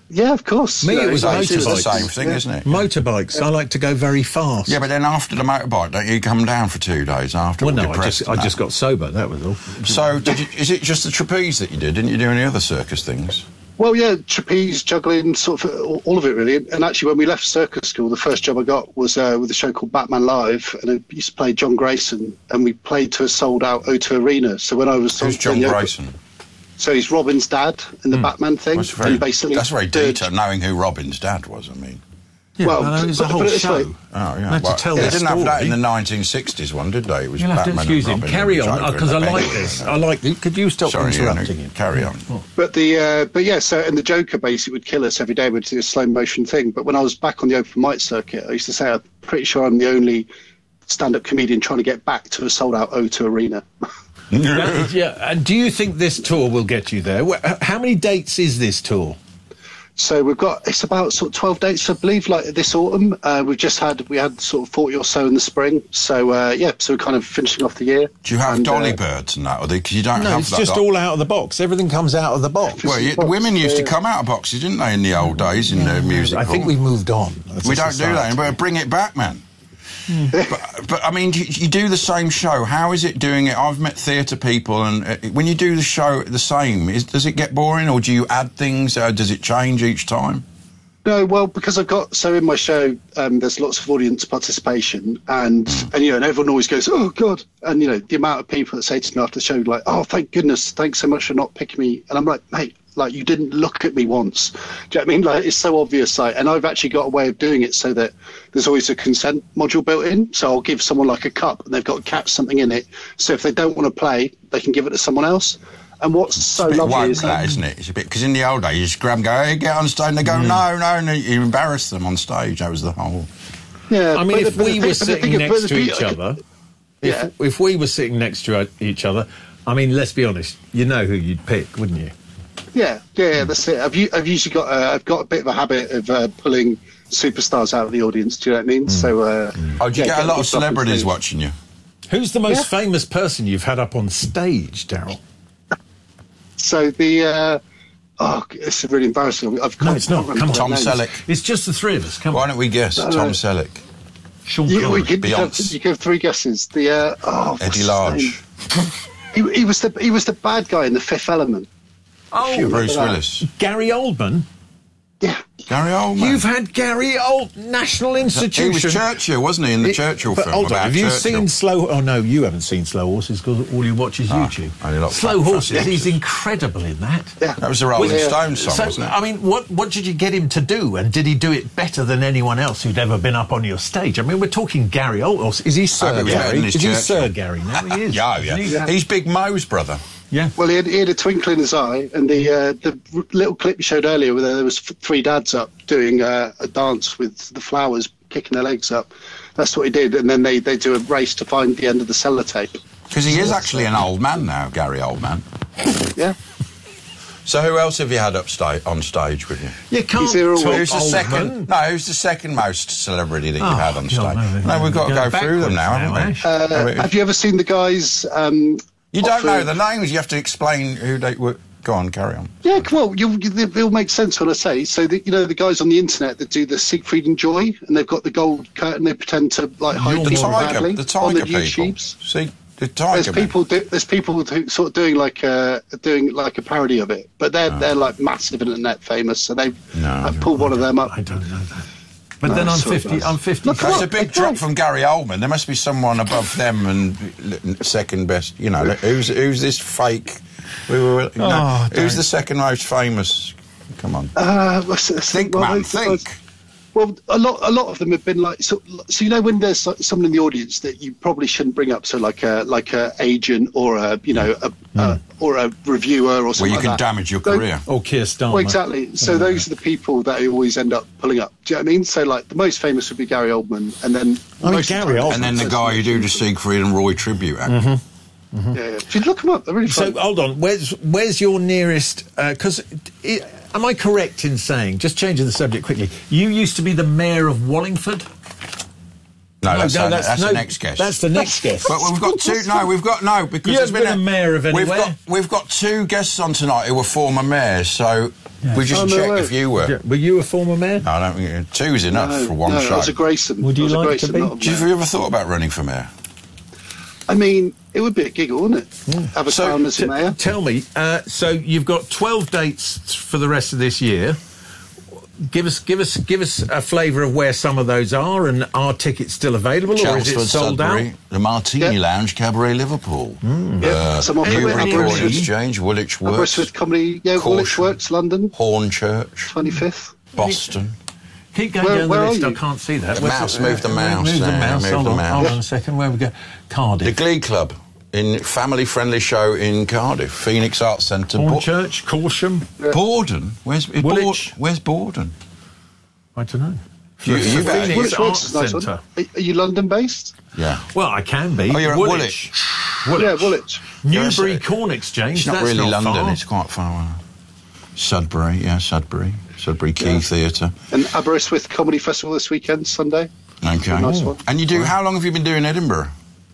Yeah, of course. Me, it was It's motorbikes. the same thing, isn't it? Motorbikes. I like to go very fast. Yeah, but then after the motorbike, don't you come down for 2 days after? Well, no, depressed I just got sober. That was all. So, is it just the trapeze that you did? Didn't you do any other circus things? Well, yeah, trapeze, juggling, sort of all of it, really. And actually, when we left circus school, the first job I got was with a show called Batman Live, and I used to play John Grayson, and we played to a sold-out O2 Arena. So when I was... Who's John Grayson? So he's Robin's dad in the Batman thing. That's very detailed, knowing who Robin's dad was, I mean. Yeah, well, it was a whole show. Oh, yeah. Had to tell they the didn't have that in story. the 1960s one, did they? It was You'll have to Batman excuse and him. Robin Carry and on, Joker because I and the like Penguin. this. I like it. Could you stop Sorry, interrupting him? Carry on. But yeah, so and the Joker basically would kill us every day. We'd do a slow motion thing. But when I was back on the open mic circuit, I used to say I'm pretty sure I'm the only stand-up comedian trying to get back to a sold-out O2 Arena. Yeah. And do you think this tour will get you there? How many dates is this tour? So it's about sort of 12 dates, I believe, like this autumn. We had sort of 40 or so in the spring. So, so we're kind of finishing off the year. Do you have dolly birds and that? Or because you don't No, have it's that. just all out of the box. Everything comes out of the box. Well, the women used to come out of boxes, didn't they, in the old days, in the music I think hall? we've moved on. We don't do that, but bring it back, man. But I mean, you do the same show. How is it doing it? I've met theatre people, and when you do the show the same, does it get boring, or do you add things? Does it change each time? No, well, because in my show, there's lots of audience participation, and everyone always goes, "Oh God!" And the amount of people that say to me after the show, like, "Oh, thank goodness, thanks so much for not picking me," and I'm like, "Mate, like you didn't look at me once." Do you know what I mean? Like it's so obvious. Like, and I've actually got a way of doing it so that there's always a consent module built in. So I'll give someone like a cup, and they've got to catch something in it. So if they don't want to play, they can give it to someone else. And what's so lovely is that, isn't it? It's a bit because in the old days you just grab them, and go, "Hey, get on stage," and they go, "No," and you embarrass them on stage. That was the whole. Yeah, I mean, if we were sitting next to each other, if we were sitting next to each other, I mean, let's be honest, you know who you'd pick, wouldn't you? Yeah, that's it. I've usually got I've got a bit of a habit of pulling superstars out of the audience. Do you know what I mean? So, do you get a lot of celebrities watching you? Who's the most famous person you've had up on stage, Daryl? So it's really embarrassing. No, it's not. Come on, Tom Selleck. It's just the three of us. Come on. Why don't we guess Tom Selleck? Sean You Beyonce. give three guesses. Eddie Large. He was the bad guy in The Fifth Element. Oh, Bruce Willis. Gary Oldman. Yeah. Gary Oldman. You've had Gary National Institution. He was Churchill, wasn't he, in the Churchill film? Hold on, about have you Churchill? seen Slow... Oh, no, you haven't seen Slow Horses because all you watch is YouTube. only like Slow Fat Horses, Horses. he's incredible in that. Yeah. That was the Rolling Stones song, wasn't it? I mean, what did you get him to do? And did he do it better than anyone else who'd ever been up on your stage? I mean, we're talking Gary Oldman. Is he Sir Gary? Is he Sir Gary now? He is. Yeah. He's Big Mo's brother. Yeah. Well, he had a twinkle in his eye, and the little clip you showed earlier, where there was three dads up doing a dance with the flowers, kicking their legs up. That's what he did, and then they do a race to find the end of the sellotape. Because he is actually an old man now, Gary Oldman. Yeah. So who else have you had on stage with you? You can't Who's the second? No, who's the second most celebrity that you've had on stage? No, we've got to go through them now, haven't we? Have you ever seen the guys? You don't know the names. You have to explain who they were. Go on, carry on. Yeah, well, it'll make sense when I say. So, the guys on the internet that do the Siegfried and Joy, and they've got the gold curtain, they pretend to hide people badly the on tiger the people. YouTubes. See, the tiger. There's people who sort of doing like a parody of it, but they're like massive internet famous. So I've pulled one of them up. I don't know that. But then I'm 50. I'm 50. It's a big drop from Gary Oldman. There must be someone above them and second best. You know, who's this fake? Who's the second most famous? Come on. Think. Well, a lot of them have been like so when there's someone in the audience that you probably shouldn't bring up, so like a agent or a or a reviewer or something. Well, you can damage your career. Or Keir Starmer. Well, exactly. So those are the people that I always end up pulling up. Do you know what I mean? So like the most famous would be Gary Oldman, and then and then the guy who do the Siegfried and Roy tribute act. Mm-hmm. Yeah, if you look them up, they're really fun. So hold on, where's your nearest? Because am I correct in saying, just changing the subject quickly, you used to be the mayor of Wallingford? No, that's the next guest. That's the next guest. But we've got two. No, because you there's haven't been a mayor of anywhere. We've got two guests on tonight who were former mayors, so we just checked if you were. Were you a former mayor? No, I don't think two's enough for one show. I was a Grayson. Would you like to be? Have you ever thought about running for mayor? I mean, it would be a giggle, wouldn't it? Have a town as a mayor. Tell me, so you've got 12 dates for the rest of this year. Give us a flavour of where some of those are, and are tickets still available, or is it sold Sudbury, out? The Martini Lounge, Cabaret Liverpool, Some of Newbury Recording Exchange, Woolwich Works, Aberystwyth Comedy, Woolwich Works, London, Hornchurch, 25th, Boston. Keep going down the list. I can't see that. Move the mouse. Hold on a second. Where we go? Cardiff. The Glee Club. In family-friendly show in Cardiff, Phoenix Arts Centre. Hornchurch, Corsham. Borden. Woolwich. Where's Borden? I don't know. Phoenix Arts Centre. Are you London-based? Yeah. Well, I can be. Oh, you're at Woolwich. Yeah, Woolwich. Newbury Corn Exchange. It's not That's really not London. Far. It's quite far. Sudbury. Sudbury Quay Theatre. And Aberystwyth Comedy Festival this weekend, Sunday. Okay. Nice one. And you do? How long have you been doing Edinburgh?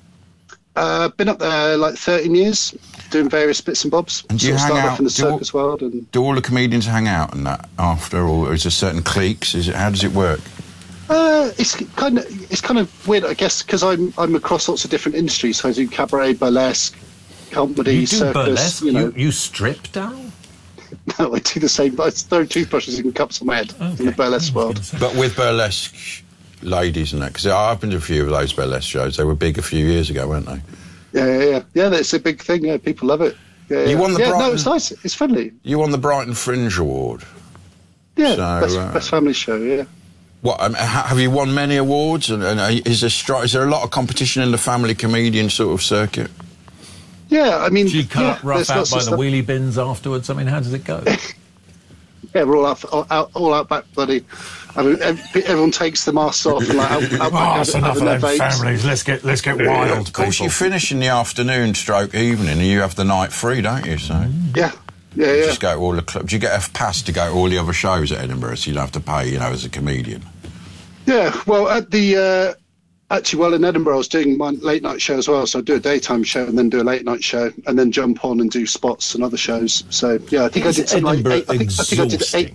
Been up there like 13 years, doing various bits and bobs. And do you hang started out off in the circus world? And do all the comedians hang out and that after, or is there certain cliques? How does it work? It's kind of weird, I guess, because I'm across lots of different industries. So I do cabaret, burlesque, comedy, You do circus. burlesque? You strip, Darryl? No, I do the same. I throw toothbrushes in cups on my head in the burlesque world. But with burlesque ladies and that, because I've been to a few of those burlesque shows. They were big a few years ago, weren't they? Yeah. It's a big thing. Yeah, people love it. Yeah, you won the Brighton, no, it's nice. It's friendly. You won the Brighton Fringe Award. Yeah, so, best family show. Yeah. What have you won many awards? And is there a lot of competition in the family comedian sort of circuit? Yeah, I mean, do you cut up rough out by the wheelie bins afterwards? I mean, how does it go? Yeah, we're all out back, buddy. I mean, everyone takes the masks off and that's enough of them families. Let's get wild. Of course, you finish in the afternoon, stroke evening, and you have the night free, don't you? So yeah. You just go to all the clubs. Do you get a pass to go to all the other shows at Edinburgh, so you don't have to pay, as a comedian? Yeah, well, at the in Edinburgh, I was doing my late night show as well. So I do a daytime show and then do a late night show, and then jump on and do spots and other shows. So yeah, I think I did something like 8. I think I did 8.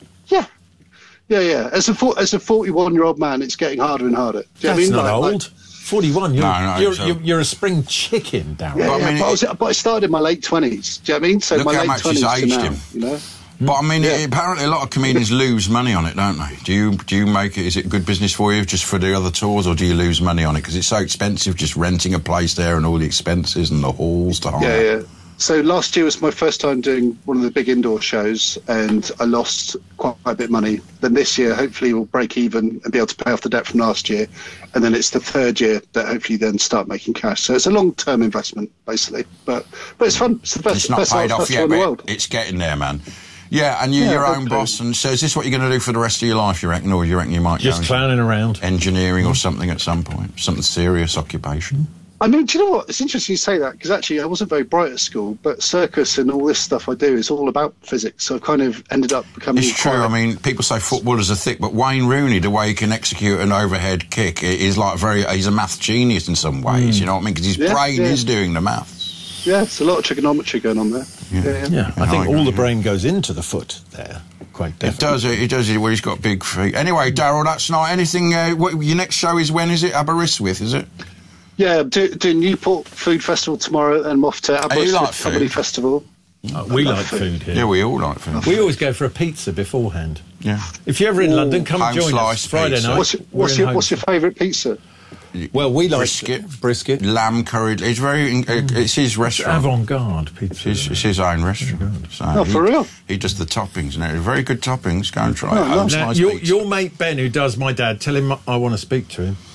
Yeah. As a 41-year-old man, it's getting harder and harder. Do you That's know what I mean? not old. 41. You're a spring chicken, Darryl. Yeah, but I started in my late 20s. Do you know what I mean? So look my how late much 20s he's to aged now, him. you know. But I mean, apparently a lot of comedians lose money on it, don't they? Do you make it? Is it good business for you just for the other tours, or do you lose money on it because it's so expensive just renting a place there and all the expenses and the halls to hire? Yeah. So last year was my first time doing one of the big indoor shows, and I lost quite a bit of money. Then this year, hopefully, we'll break even and be able to pay off the debt from last year. And then it's the third year that hopefully then start making cash. So it's a long-term investment, basically. But it's fun. It's the best. It's not best paid off yet, in the world. but it's getting there, man. Yeah, and you're your own boss. And so is this what you're going to do for the rest of your life, you reckon? Or you reckon you might just clowning around? Engineering or something at some point? Something serious occupation? I mean, do you know what? It's interesting you say that, because actually I wasn't very bright at school, but circus and all this stuff I do is all about physics, so I've kind of ended up becoming... It's true. I mean, people say footballers are thick, but Wayne Rooney, the way he can execute an overhead kick, is like he's a math genius in some ways, you know what I mean? Because his brain is doing the maths. Yeah, it's a lot of trigonometry going on there. Yeah. I think all the brain goes into the foot there. Quite definitely. It does. Well, he's got big feet. Anyway, Darryl, that's not anything... your next show is when, is it? Aberystwyth, is it? Yeah, I'm doing Newport Food Festival tomorrow, and I'm off to Aberystwyth Comedy Festival. We like food here. Yeah, we all like food. We always go for a pizza beforehand. Yeah. If you're ever in London, come join us Friday night. What's your favourite pizza? Well, we like brisket, lamb curry. It's it's his restaurant. Avant-garde pizza. It's his own restaurant. So for real? He does the toppings and everything. Very good toppings. Go and try it. Now, your mate Ben, who does my dad, tell him I want to speak to him.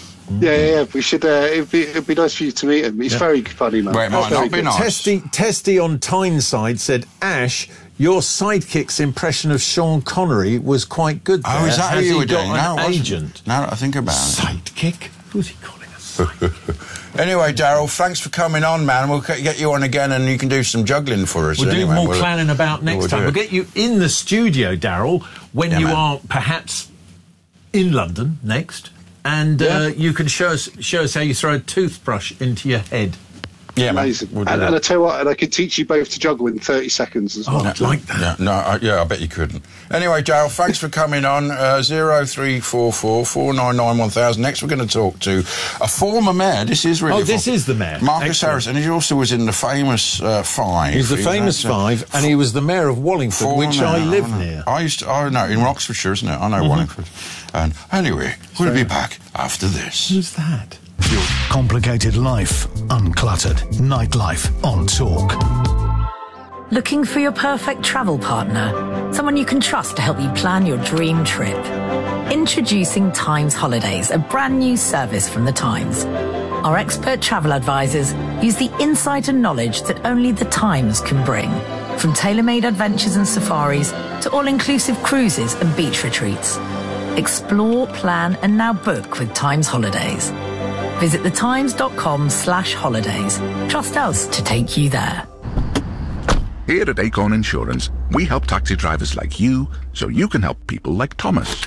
Yeah. We should. It'd be nice for you to meet him. He's very funny, man. Well, it might not be nice. Testy on Tyneside said, Ash, your sidekick's impression of Sean Connery was quite good there. Oh, is that who you were doing? No, agent. Now that I think about it. Sidekick? Who's he calling us sidekick? Anyway, Darryl, thanks for coming on, man. We'll get you on again and you can do some juggling for us. We'll do more planning about next time. We'll get you in the studio, Darryl, when you are perhaps in London next. and you can show us how you throw a toothbrush into your head. Yeah, amazing. We'll and I tell you what, and I could teach you both to juggle in 30 seconds as well. I'd like that. I bet you couldn't. Anyway, Dale, thanks for coming on. 0344 499 1000. Next, we're going to talk to a former mayor. This is really. This is the mayor, Marcus Harris, and he also was in the famous Five. He's the famous Five, and he was the mayor of Wallingford, which I live near. I know in Oxfordshire, isn't it? I know Wallingford. And anyway, we'll be back after this. Who's that? Complicated life, uncluttered nightlife on Talk. Looking for your perfect travel partner? Someone you can trust to help you plan your dream trip? Introducing Times Holidays, a brand new service from the Times. Our expert travel advisors use the insight and knowledge that only the Times can bring. From tailor-made adventures and safaris to all-inclusive cruises and beach retreats. Explore, plan, and now book with Times Holidays. Visit thetimes.com/holidays. Trust us to take you there. Here at Acorn Insurance, we help taxi drivers like you so you can help people like Thomas.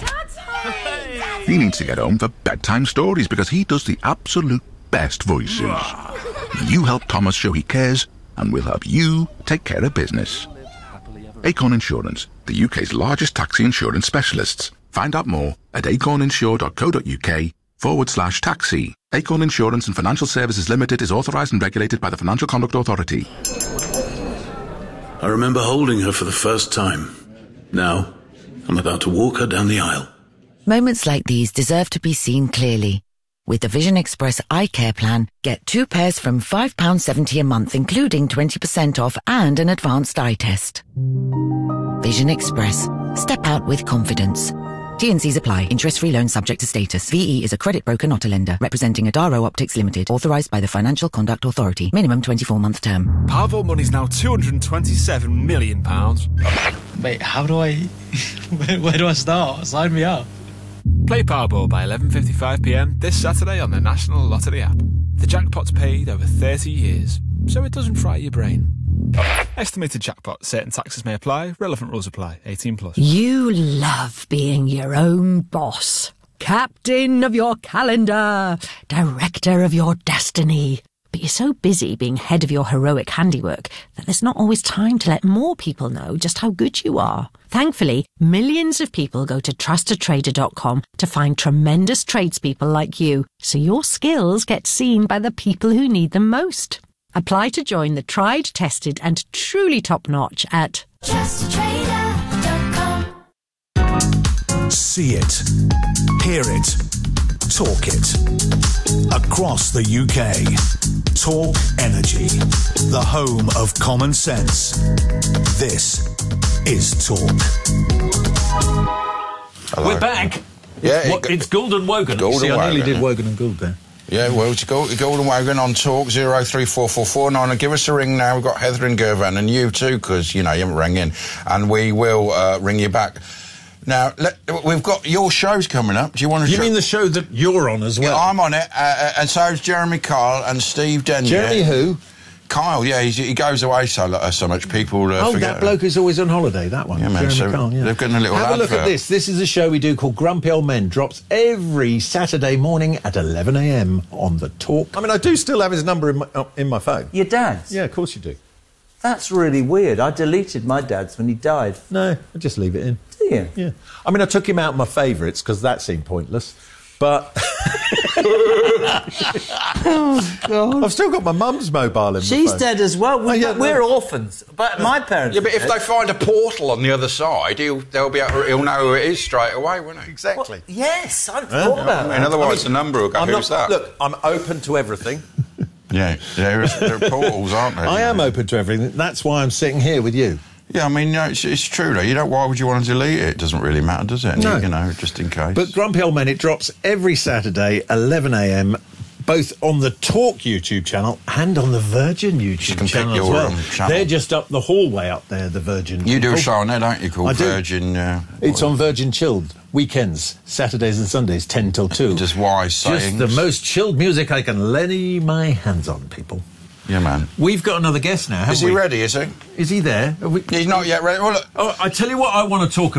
He needs to get home for bedtime stories because he does the absolute best voices. You help Thomas show he cares, and we'll help you take care of business. Acorn Insurance, the UK's largest taxi insurance specialists. Find out more at acorninsure.co.uk/taxi. Acorn Insurance and Financial Services Limited is authorised and regulated by the Financial Conduct Authority. I remember holding her for the first time. Now, I'm about to walk her down the aisle. Moments like these deserve to be seen clearly. With the Vision Express Eye Care Plan, get 2 pairs from £5.70 a month, including 20% off and an advanced eye test. Vision Express. Step out with confidence. T&Cs apply. Interest-free loan subject to status. VE is a credit broker, not a lender. Representing Adaro Optics Limited. Authorised by the Financial Conduct Authority. Minimum 24-month term. Powerball money's now £227 million. Wait, how do I... where do I start? Sign me up. Play Powerball by 11:55pm this Saturday on the National Lottery app. The jackpot's paid over 30 years, so it doesn't fry your brain. Estimated jackpot. Certain taxes may apply. Relevant rules apply. 18+. You love being your own boss. Captain of your calendar. Director of your destiny. But you're so busy being head of your heroic handiwork that there's not always time to let more people know just how good you are. Thankfully, millions of people go to trustatrader.com to find tremendous tradespeople like you, so your skills get seen by the people who need them most. Apply to join the tried, tested and truly top-notch at trustatrader.com. See it, hear it, talk it. Across the UK, Talk Energy, the home of common sense. This is Talk. We're back. Yeah, it's Gould and Wogan. Gould and I nearly Wogan, did Wogan and Gould there. Yeah, well, it's Gould and Wogan on Talk 034449, and give us a ring now. We've got Heather and Gervan, and you too, because you haven't rang in, and we will ring you back. Now, we've got your shows coming up. Do you want to? You mean the show that you're on as well? Yeah, I'm on it, and so is Jeremy Kyle and Steve Denyer. Jeremy who? Kyle, yeah, he goes away so much. People forget. That bloke who's always on holiday. That one. Yeah, man. Jeremy Kyle, yeah. They've got a little. Have a look advert. at this. This is a show we do called Grumpy Old Men. Drops every Saturday morning at 11 a.m. on the Talk. I mean, I do still have his number in my phone. Your dad's? Yeah, of course you do. That's really weird. I deleted my dad's when he died. No, I just leave it in. Do you? Yeah. I mean, I took him out of my favourites because that seemed pointless. But oh God! I've still got my mum's mobile in my She's phone. dead as well. We're orphans, but my parents. Yeah, but if they find a portal on the other side, he'll know who it is straight away, won't he? Exactly. Well, yes, I've thought about that. And otherwise, the number will go. Who's that? Look, I'm open to everything. Yeah, there are portals, aren't there? I am open to everything. That's why I'm sitting here with you. Yeah, I mean, it's true, though. Why would you want to delete it? It doesn't really matter, does it? No. Just in case. But Grumpy Old Men, it drops every Saturday, 11 a.m., both on the Talk YouTube channel and on the Virgin YouTube channel as well. Channel. They're just up the hallway up there, the Virgin. You do a show on there, don't you, called Virgin... it's on Virgin Chilled. Weekends, Saturdays and Sundays, 10 till 2. Just wise sayings. Just the most chilled music I can lay my hands on, people. Yeah, man. We've got another guest now, haven't we? Is he ready, is he? Is he there? He's not yet ready. Well, look, I tell you what I want to talk about.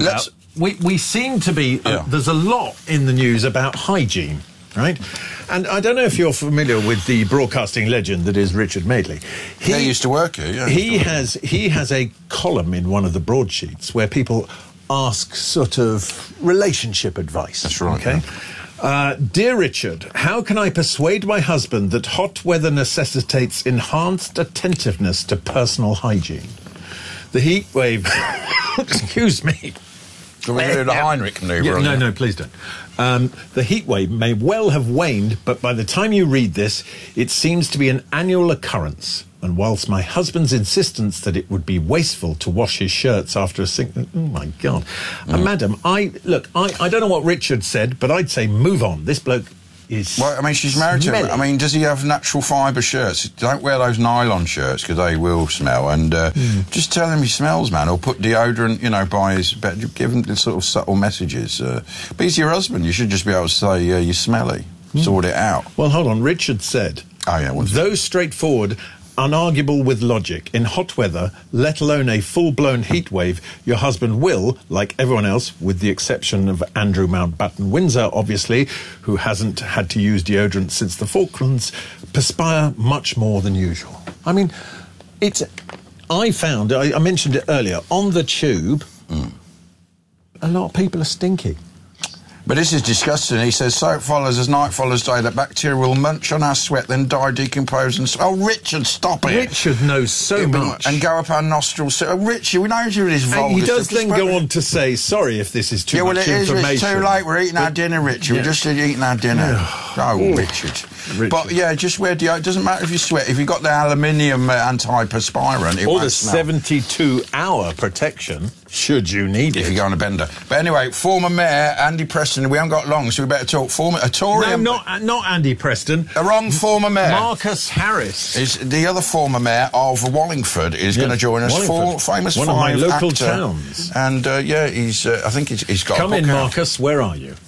we seem to be... there's a lot in the news about hygiene, right? And I don't know if you're familiar with the broadcasting legend that is Richard Madeley. He used to work here, yeah. He has a column in one of the broadsheets where people ask sort of relationship advice. That's right. Okay. Dear Richard, how can I persuade my husband that hot weather necessitates enhanced attentiveness to personal hygiene? The heat wave... Excuse me. Can we do the Heinrich manoeuvre? No, please don't. The heat wave may well have waned, but by the time you read this, it seems to be an annual occurrence. And whilst my husband's insistence that it would be wasteful to wash his shirts after a sink... Oh, my God. Madam, I don't know what Richard said, but I'd say move on. This bloke is... Well, I mean, she's married to him. I mean, does he have natural fibre shirts? Don't wear those nylon shirts, because they will smell. And just tell him he smells, man, or put deodorant, by his bed. Give him the sort of subtle messages. But he's your husband. You should just be able to say, you're smelly. Sort it out. Well, hold on. Richard said... Oh, yeah. Though straightforward... unarguable with logic, in hot weather, let alone a full-blown heat wave, your husband will, like everyone else, with the exception of Andrew Mountbatten-Windsor, obviously, who hasn't had to use deodorant since the Falklands, perspire much more than usual. I mean, I mentioned it earlier, on the tube, a lot of people are stinky. But this is disgusting. He says, soap follows as night follows day, that bacteria will munch on our sweat, then die, decompose and... Oh, Richard, stop it. Richard knows so much. And go up our nostrils. Oh, Richard, we know you're this vulgar. He does then go on to say, sorry if this is too much information. It's too late. We're eating our dinner, Richard. We're just eating our dinner. Richard. But, yeah, just wear deodorant. It doesn't matter if you sweat. If you've got the aluminium antiperspirant, it won't smell. Or the 72-hour protection, should you need it. If you go on a bender. But anyway, former Mayor Andy Preston, we haven't got long, so we better talk. No, not Andy Preston. A wrong former Mayor. Marcus Harris. Is the other former Mayor of Wallingford is going to join us. Famous one of my local towns. And, he's, I think he's got Come in, Marcus. Where are you?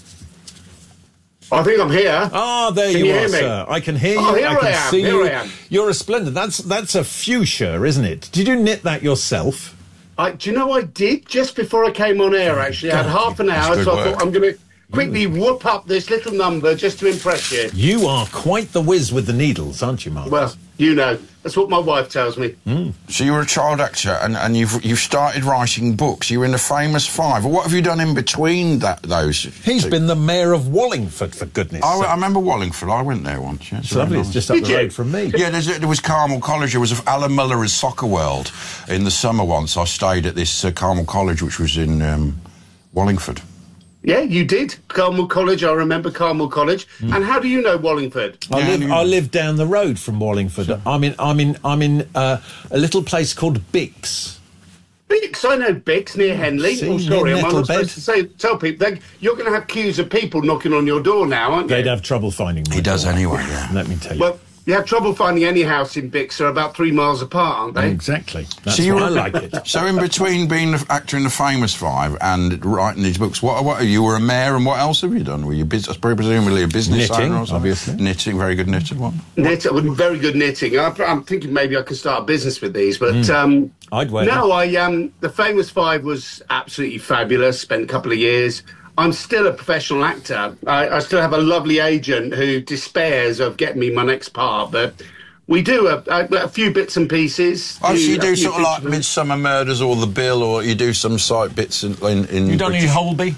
I think I'm here. Ah, there you are, sir. I can hear you. Here I am. See here you. I am. You're resplendent. That's a fuchsia, isn't it? Did you knit that yourself? Do you know I did just before I came on air? Actually, I had half an hour, so I thought I'm going to quickly whoop up this little number just to impress you. You are quite the whiz with the needles, aren't you, Mark? Well, that's what my wife tells me. So you were a child actor, and you've started writing books. You were in the Famous Five. What have you done in between those? He's been the Mayor of Wallingford, for goodness sake. I remember Wallingford. I went there once. Yeah, it's lovely. It's just up the road from me. Yeah, there was Carmel College. There was Alan Muller's Soccer World in the summer once. I stayed at this Carmel College, which was in Wallingford. Yeah, you did. Carmel College, I remember Carmel College. And how do you know Wallingford? I live down the road from Wallingford. Sure. I'm in a little place called Bix. Bix, I know Bix, near Henley. Sorry, I'm not supposed to tell people. You're going to have queues of people knocking on your door now, aren't you? They'd have trouble finding me. He does anyway, yeah. Let me tell you. Well, you have trouble finding any house in Bix. They're about 3 miles apart, aren't they? Exactly. That's why I like it. So in between being an actor in the Famous Five and writing these books, what you were a mayor, and what else have you done? Were you presumably a business owner or something? Obviously. Knitting, very good knitted one. Very good knitting. I'm thinking maybe I could start a business with these, but I'd wear the Famous Five was absolutely fabulous. Spent a couple of years. I'm still a professional actor. I still have a lovely agent who despairs of getting me my next part, but we do a few bits and pieces. Oh, so you do sort of like Midsummer Murders or The Bill, or you do some side bits in You done any Holby?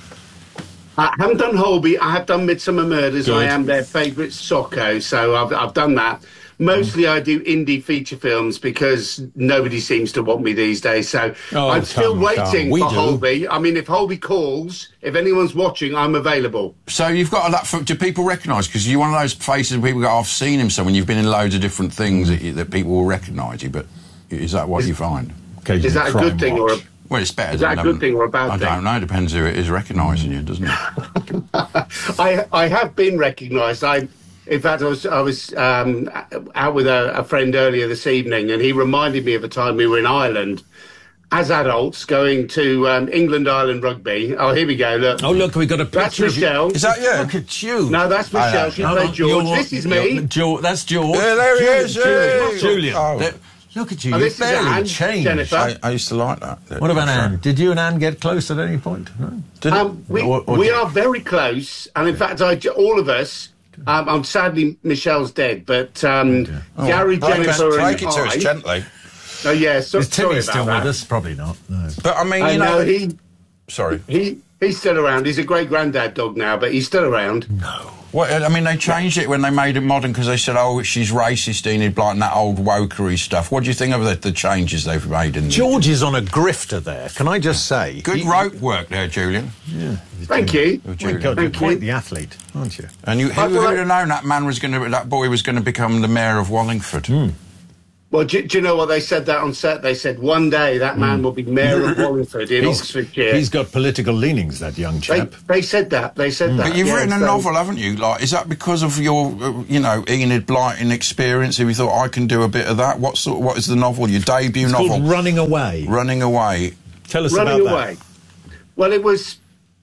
I haven't done Holby. I have done Midsummer Murders. Good. I am their favourite socko, so I've done that. Mostly I do indie feature films because nobody seems to want me these days. So I'm still waiting for Holby. I mean, if Holby calls, if anyone's watching, I'm available. So you've got that. Do people recognise? Because you're one of those faces where people go, I've seen him somewhere. You've been in loads of different things that people will recognise you. But is that what you find? Is that a good thing or a... Well, it's better. Is that a good thing or a bad thing? I don't know. Depends who it is recognising you, doesn't it? I have been recognised. In fact, I was out with a friend earlier this evening, and he reminded me of a time we were in Ireland as adults going to England-Ireland rugby. Oh, here we go, look. Oh, look, we've got a picture. That's Michelle. Is that you? Look at you. No, that's Michelle. She played George. This is me. That's George. Yeah, there he is. Julia. Look at you. Oh, You this is barely Anne, changed. Jennifer. I used to like that. What about Anne? Did you and Anne get close at any point? No? We are very close, and in fact, all of us. I'm sadly Michelle's dead, but Gary, Jennifer, and take it to us gently. Oh yeah, Is sorry Timmy about still that. with us? Probably not. No. But I mean, you know, Sorry, he's still around. He's a great granddad dog now, but he's still around. No. Well, I mean, they changed it when they made it modern because they said, "Oh, she's racist, Enid Blyton," that old wokery stuff. What do you think of the changes they've made? In George is on a grifter there. Can I just say? Good rope work there, Julian. Yeah. Thank you. Oh, my God, you're quite the athlete, aren't you? And who would have known that boy was going to become the mayor of Wallingford? Well, do you know what they said that on set? They said one day that man will be mayor of Wallingford in Oxfordshire. He's got political leanings, that young chap. They said that. They said that. But you've written a novel, haven't you? Like, is that because of your, Enid Blyton experience? Have you thought I can do a bit of that? What is the novel? Your debut novel? Called Running Away. Running Away. Tell us Running about Away. Well, it was.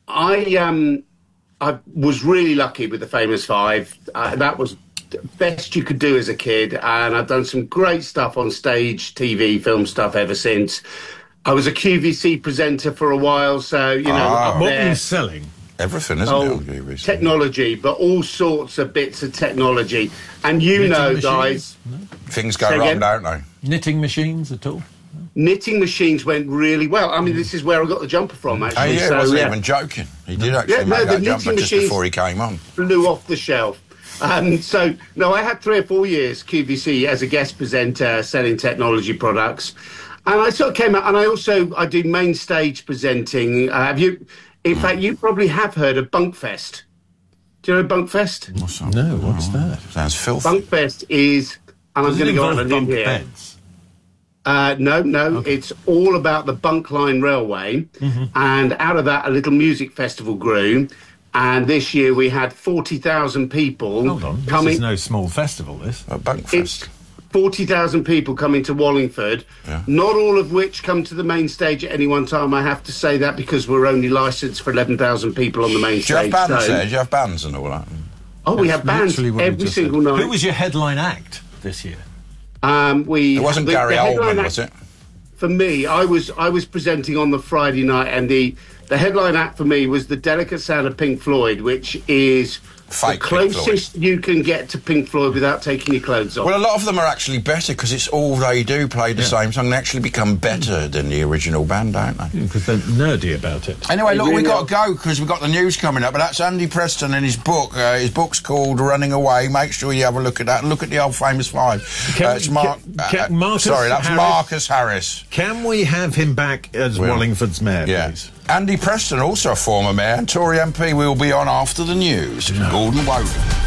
I was really lucky with the Famous Five. That was the best you could do as a kid, and I've done some great stuff on stage, TV, film stuff ever since. I was a QVC presenter for a while, so up what there. were you selling? Everything, isn't it? On QVC? Technology, but all sorts of bits of technology. And Knitting guys, machines? Things go wrong, don't they? Knitting machines at all? Knitting machines went really well. I mean, this is where I got the jumper from, actually. Oh, yeah, so, wasn't even joking. He did actually make that jumper just before he came on. Flew off the shelf. I had 3 or 4 years QVC as a guest presenter selling technology products. And I sort of came out, and I do main stage presenting. In fact, you probably have heard of Bunkfest. Do you know Bunkfest? What's that? No, what's that? Sounds filthy. Bunkfest is, and I'm going to go on a limb here. Beds? No, it's all about the Bunkline Railway, and out of that, a little music festival grew. And this year we had 40,000 people. Hold on, coming. this is no small festival, this. It's 40,000 people coming to Wallingford, not all of which come to the main stage at any one time. I have to say that because we're only licensed for 11,000 people on the main stage. Do you have bands there? Do you have bands and all that? Oh, we have bands every single night. Who was your headline act this year? It wasn't Gary Oldman, was it? For me, I was presenting on the Friday night, and the headline act for me was The Delicate Sound of Pink Floyd, which is the closest you can get to Pink Floyd without taking your clothes off. Well, a lot of them are actually better because it's all they do, play the same song. They actually become better than the original band, don't they? Because they're nerdy about it. Anyway, look, we've got to go because we've got the news coming up, but that's Andy Preston and his book. His book's called Running Away. Make sure you have a look at that and look at the old Famous Five. It's Marcus that's Harris? Marcus Harris. Can we have him back as Wallingford's mayor, please? Andy Preston, also a former mayor, and Tory MP, will be on after the news. Gordon Wogan.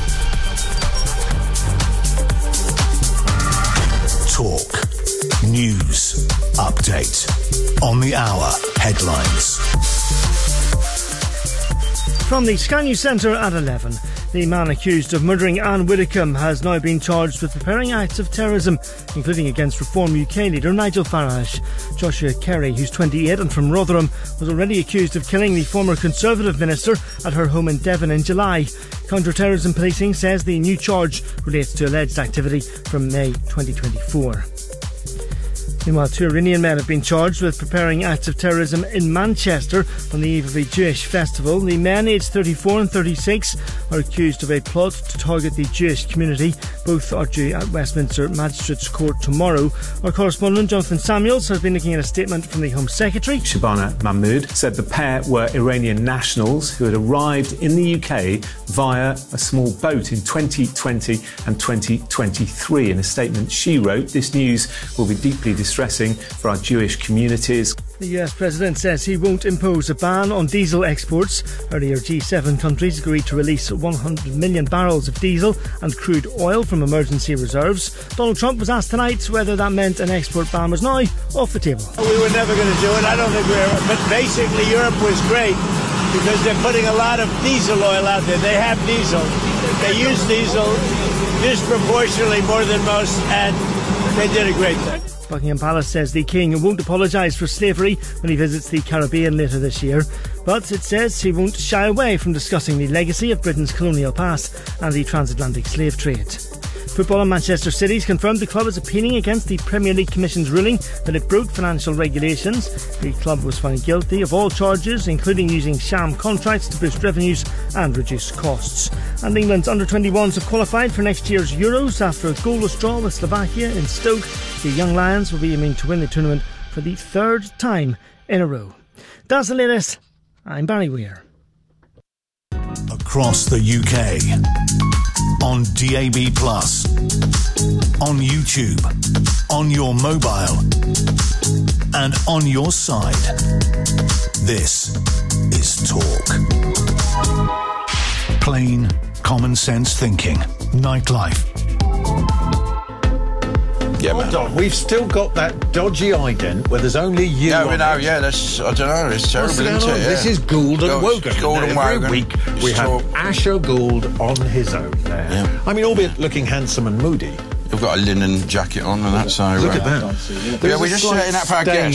Talk. News. Update. On the hour. Headlines. From the Sky News Centre at 11. The man accused of murdering Anne Widdecombe has now been charged with preparing acts of terrorism, including against Reform UK leader Nigel Farage. Joshua Kerry, who's 28 and from Rotherham, was already accused of killing the former Conservative minister at her home in Devon in July. Counter-terrorism policing says the new charge relates to alleged activity from May 2024. Meanwhile, 2 Iranian men have been charged with preparing acts of terrorism in Manchester on the eve of a Jewish festival. The men, aged 34 and 36, are accused of a plot to target the Jewish community. Both are due at Westminster Magistrates Court tomorrow. Our correspondent, Jonathan Samuels, has been looking at a statement from the Home Secretary. Shabana Mahmood said the pair were Iranian nationals who had arrived in the UK via a small boat in 2020 and 2023. In a statement she wrote, "This news will be deeply distressing for our Jewish communities." The US President says he won't impose a ban on diesel exports. Earlier, G7 countries agreed to release 100 million barrels of diesel and crude oil from emergency reserves. Donald Trump was asked tonight whether that meant an export ban was now off the table. We were never going to do it. I don't think we were. But basically, Europe was great because they're putting a lot of diesel oil out there. They have diesel. They use diesel disproportionately more than most, and they did a great thing. Buckingham Palace says the King won't apologise for slavery when he visits the Caribbean later this year, but it says he won't shy away from discussing the legacy of Britain's colonial past and the transatlantic slave trade. Football and Manchester City's confirmed the club is appealing against the Premier League Commission's ruling that it broke financial regulations. The club was found guilty of all charges, including using sham contracts to boost revenues and reduce costs. And England's under-21s have qualified for next year's Euros after a goalless draw with Slovakia in Stoke. The Young Lions will be aiming to win the tournament for the third time in a row. That's the latest. I'm Barry Weir. Across the UK, on DAB+, on YouTube, on your mobile, and on your side. This is Talk. Plain, common sense thinking. Nightlife. Yeah, hold on, we've still got that dodgy ident where there's only you. No, we know, yeah, that's, I don't know, it's terrible, isn't it? Yeah. This is Gould and Wogan. Gould and Every Wogan. week we have Asher Gould on his own there. Yeah. I mean, albeit looking handsome and moody. We've got a linen jacket on and that, so... Look at that. Yeah, we're just setting up our guests.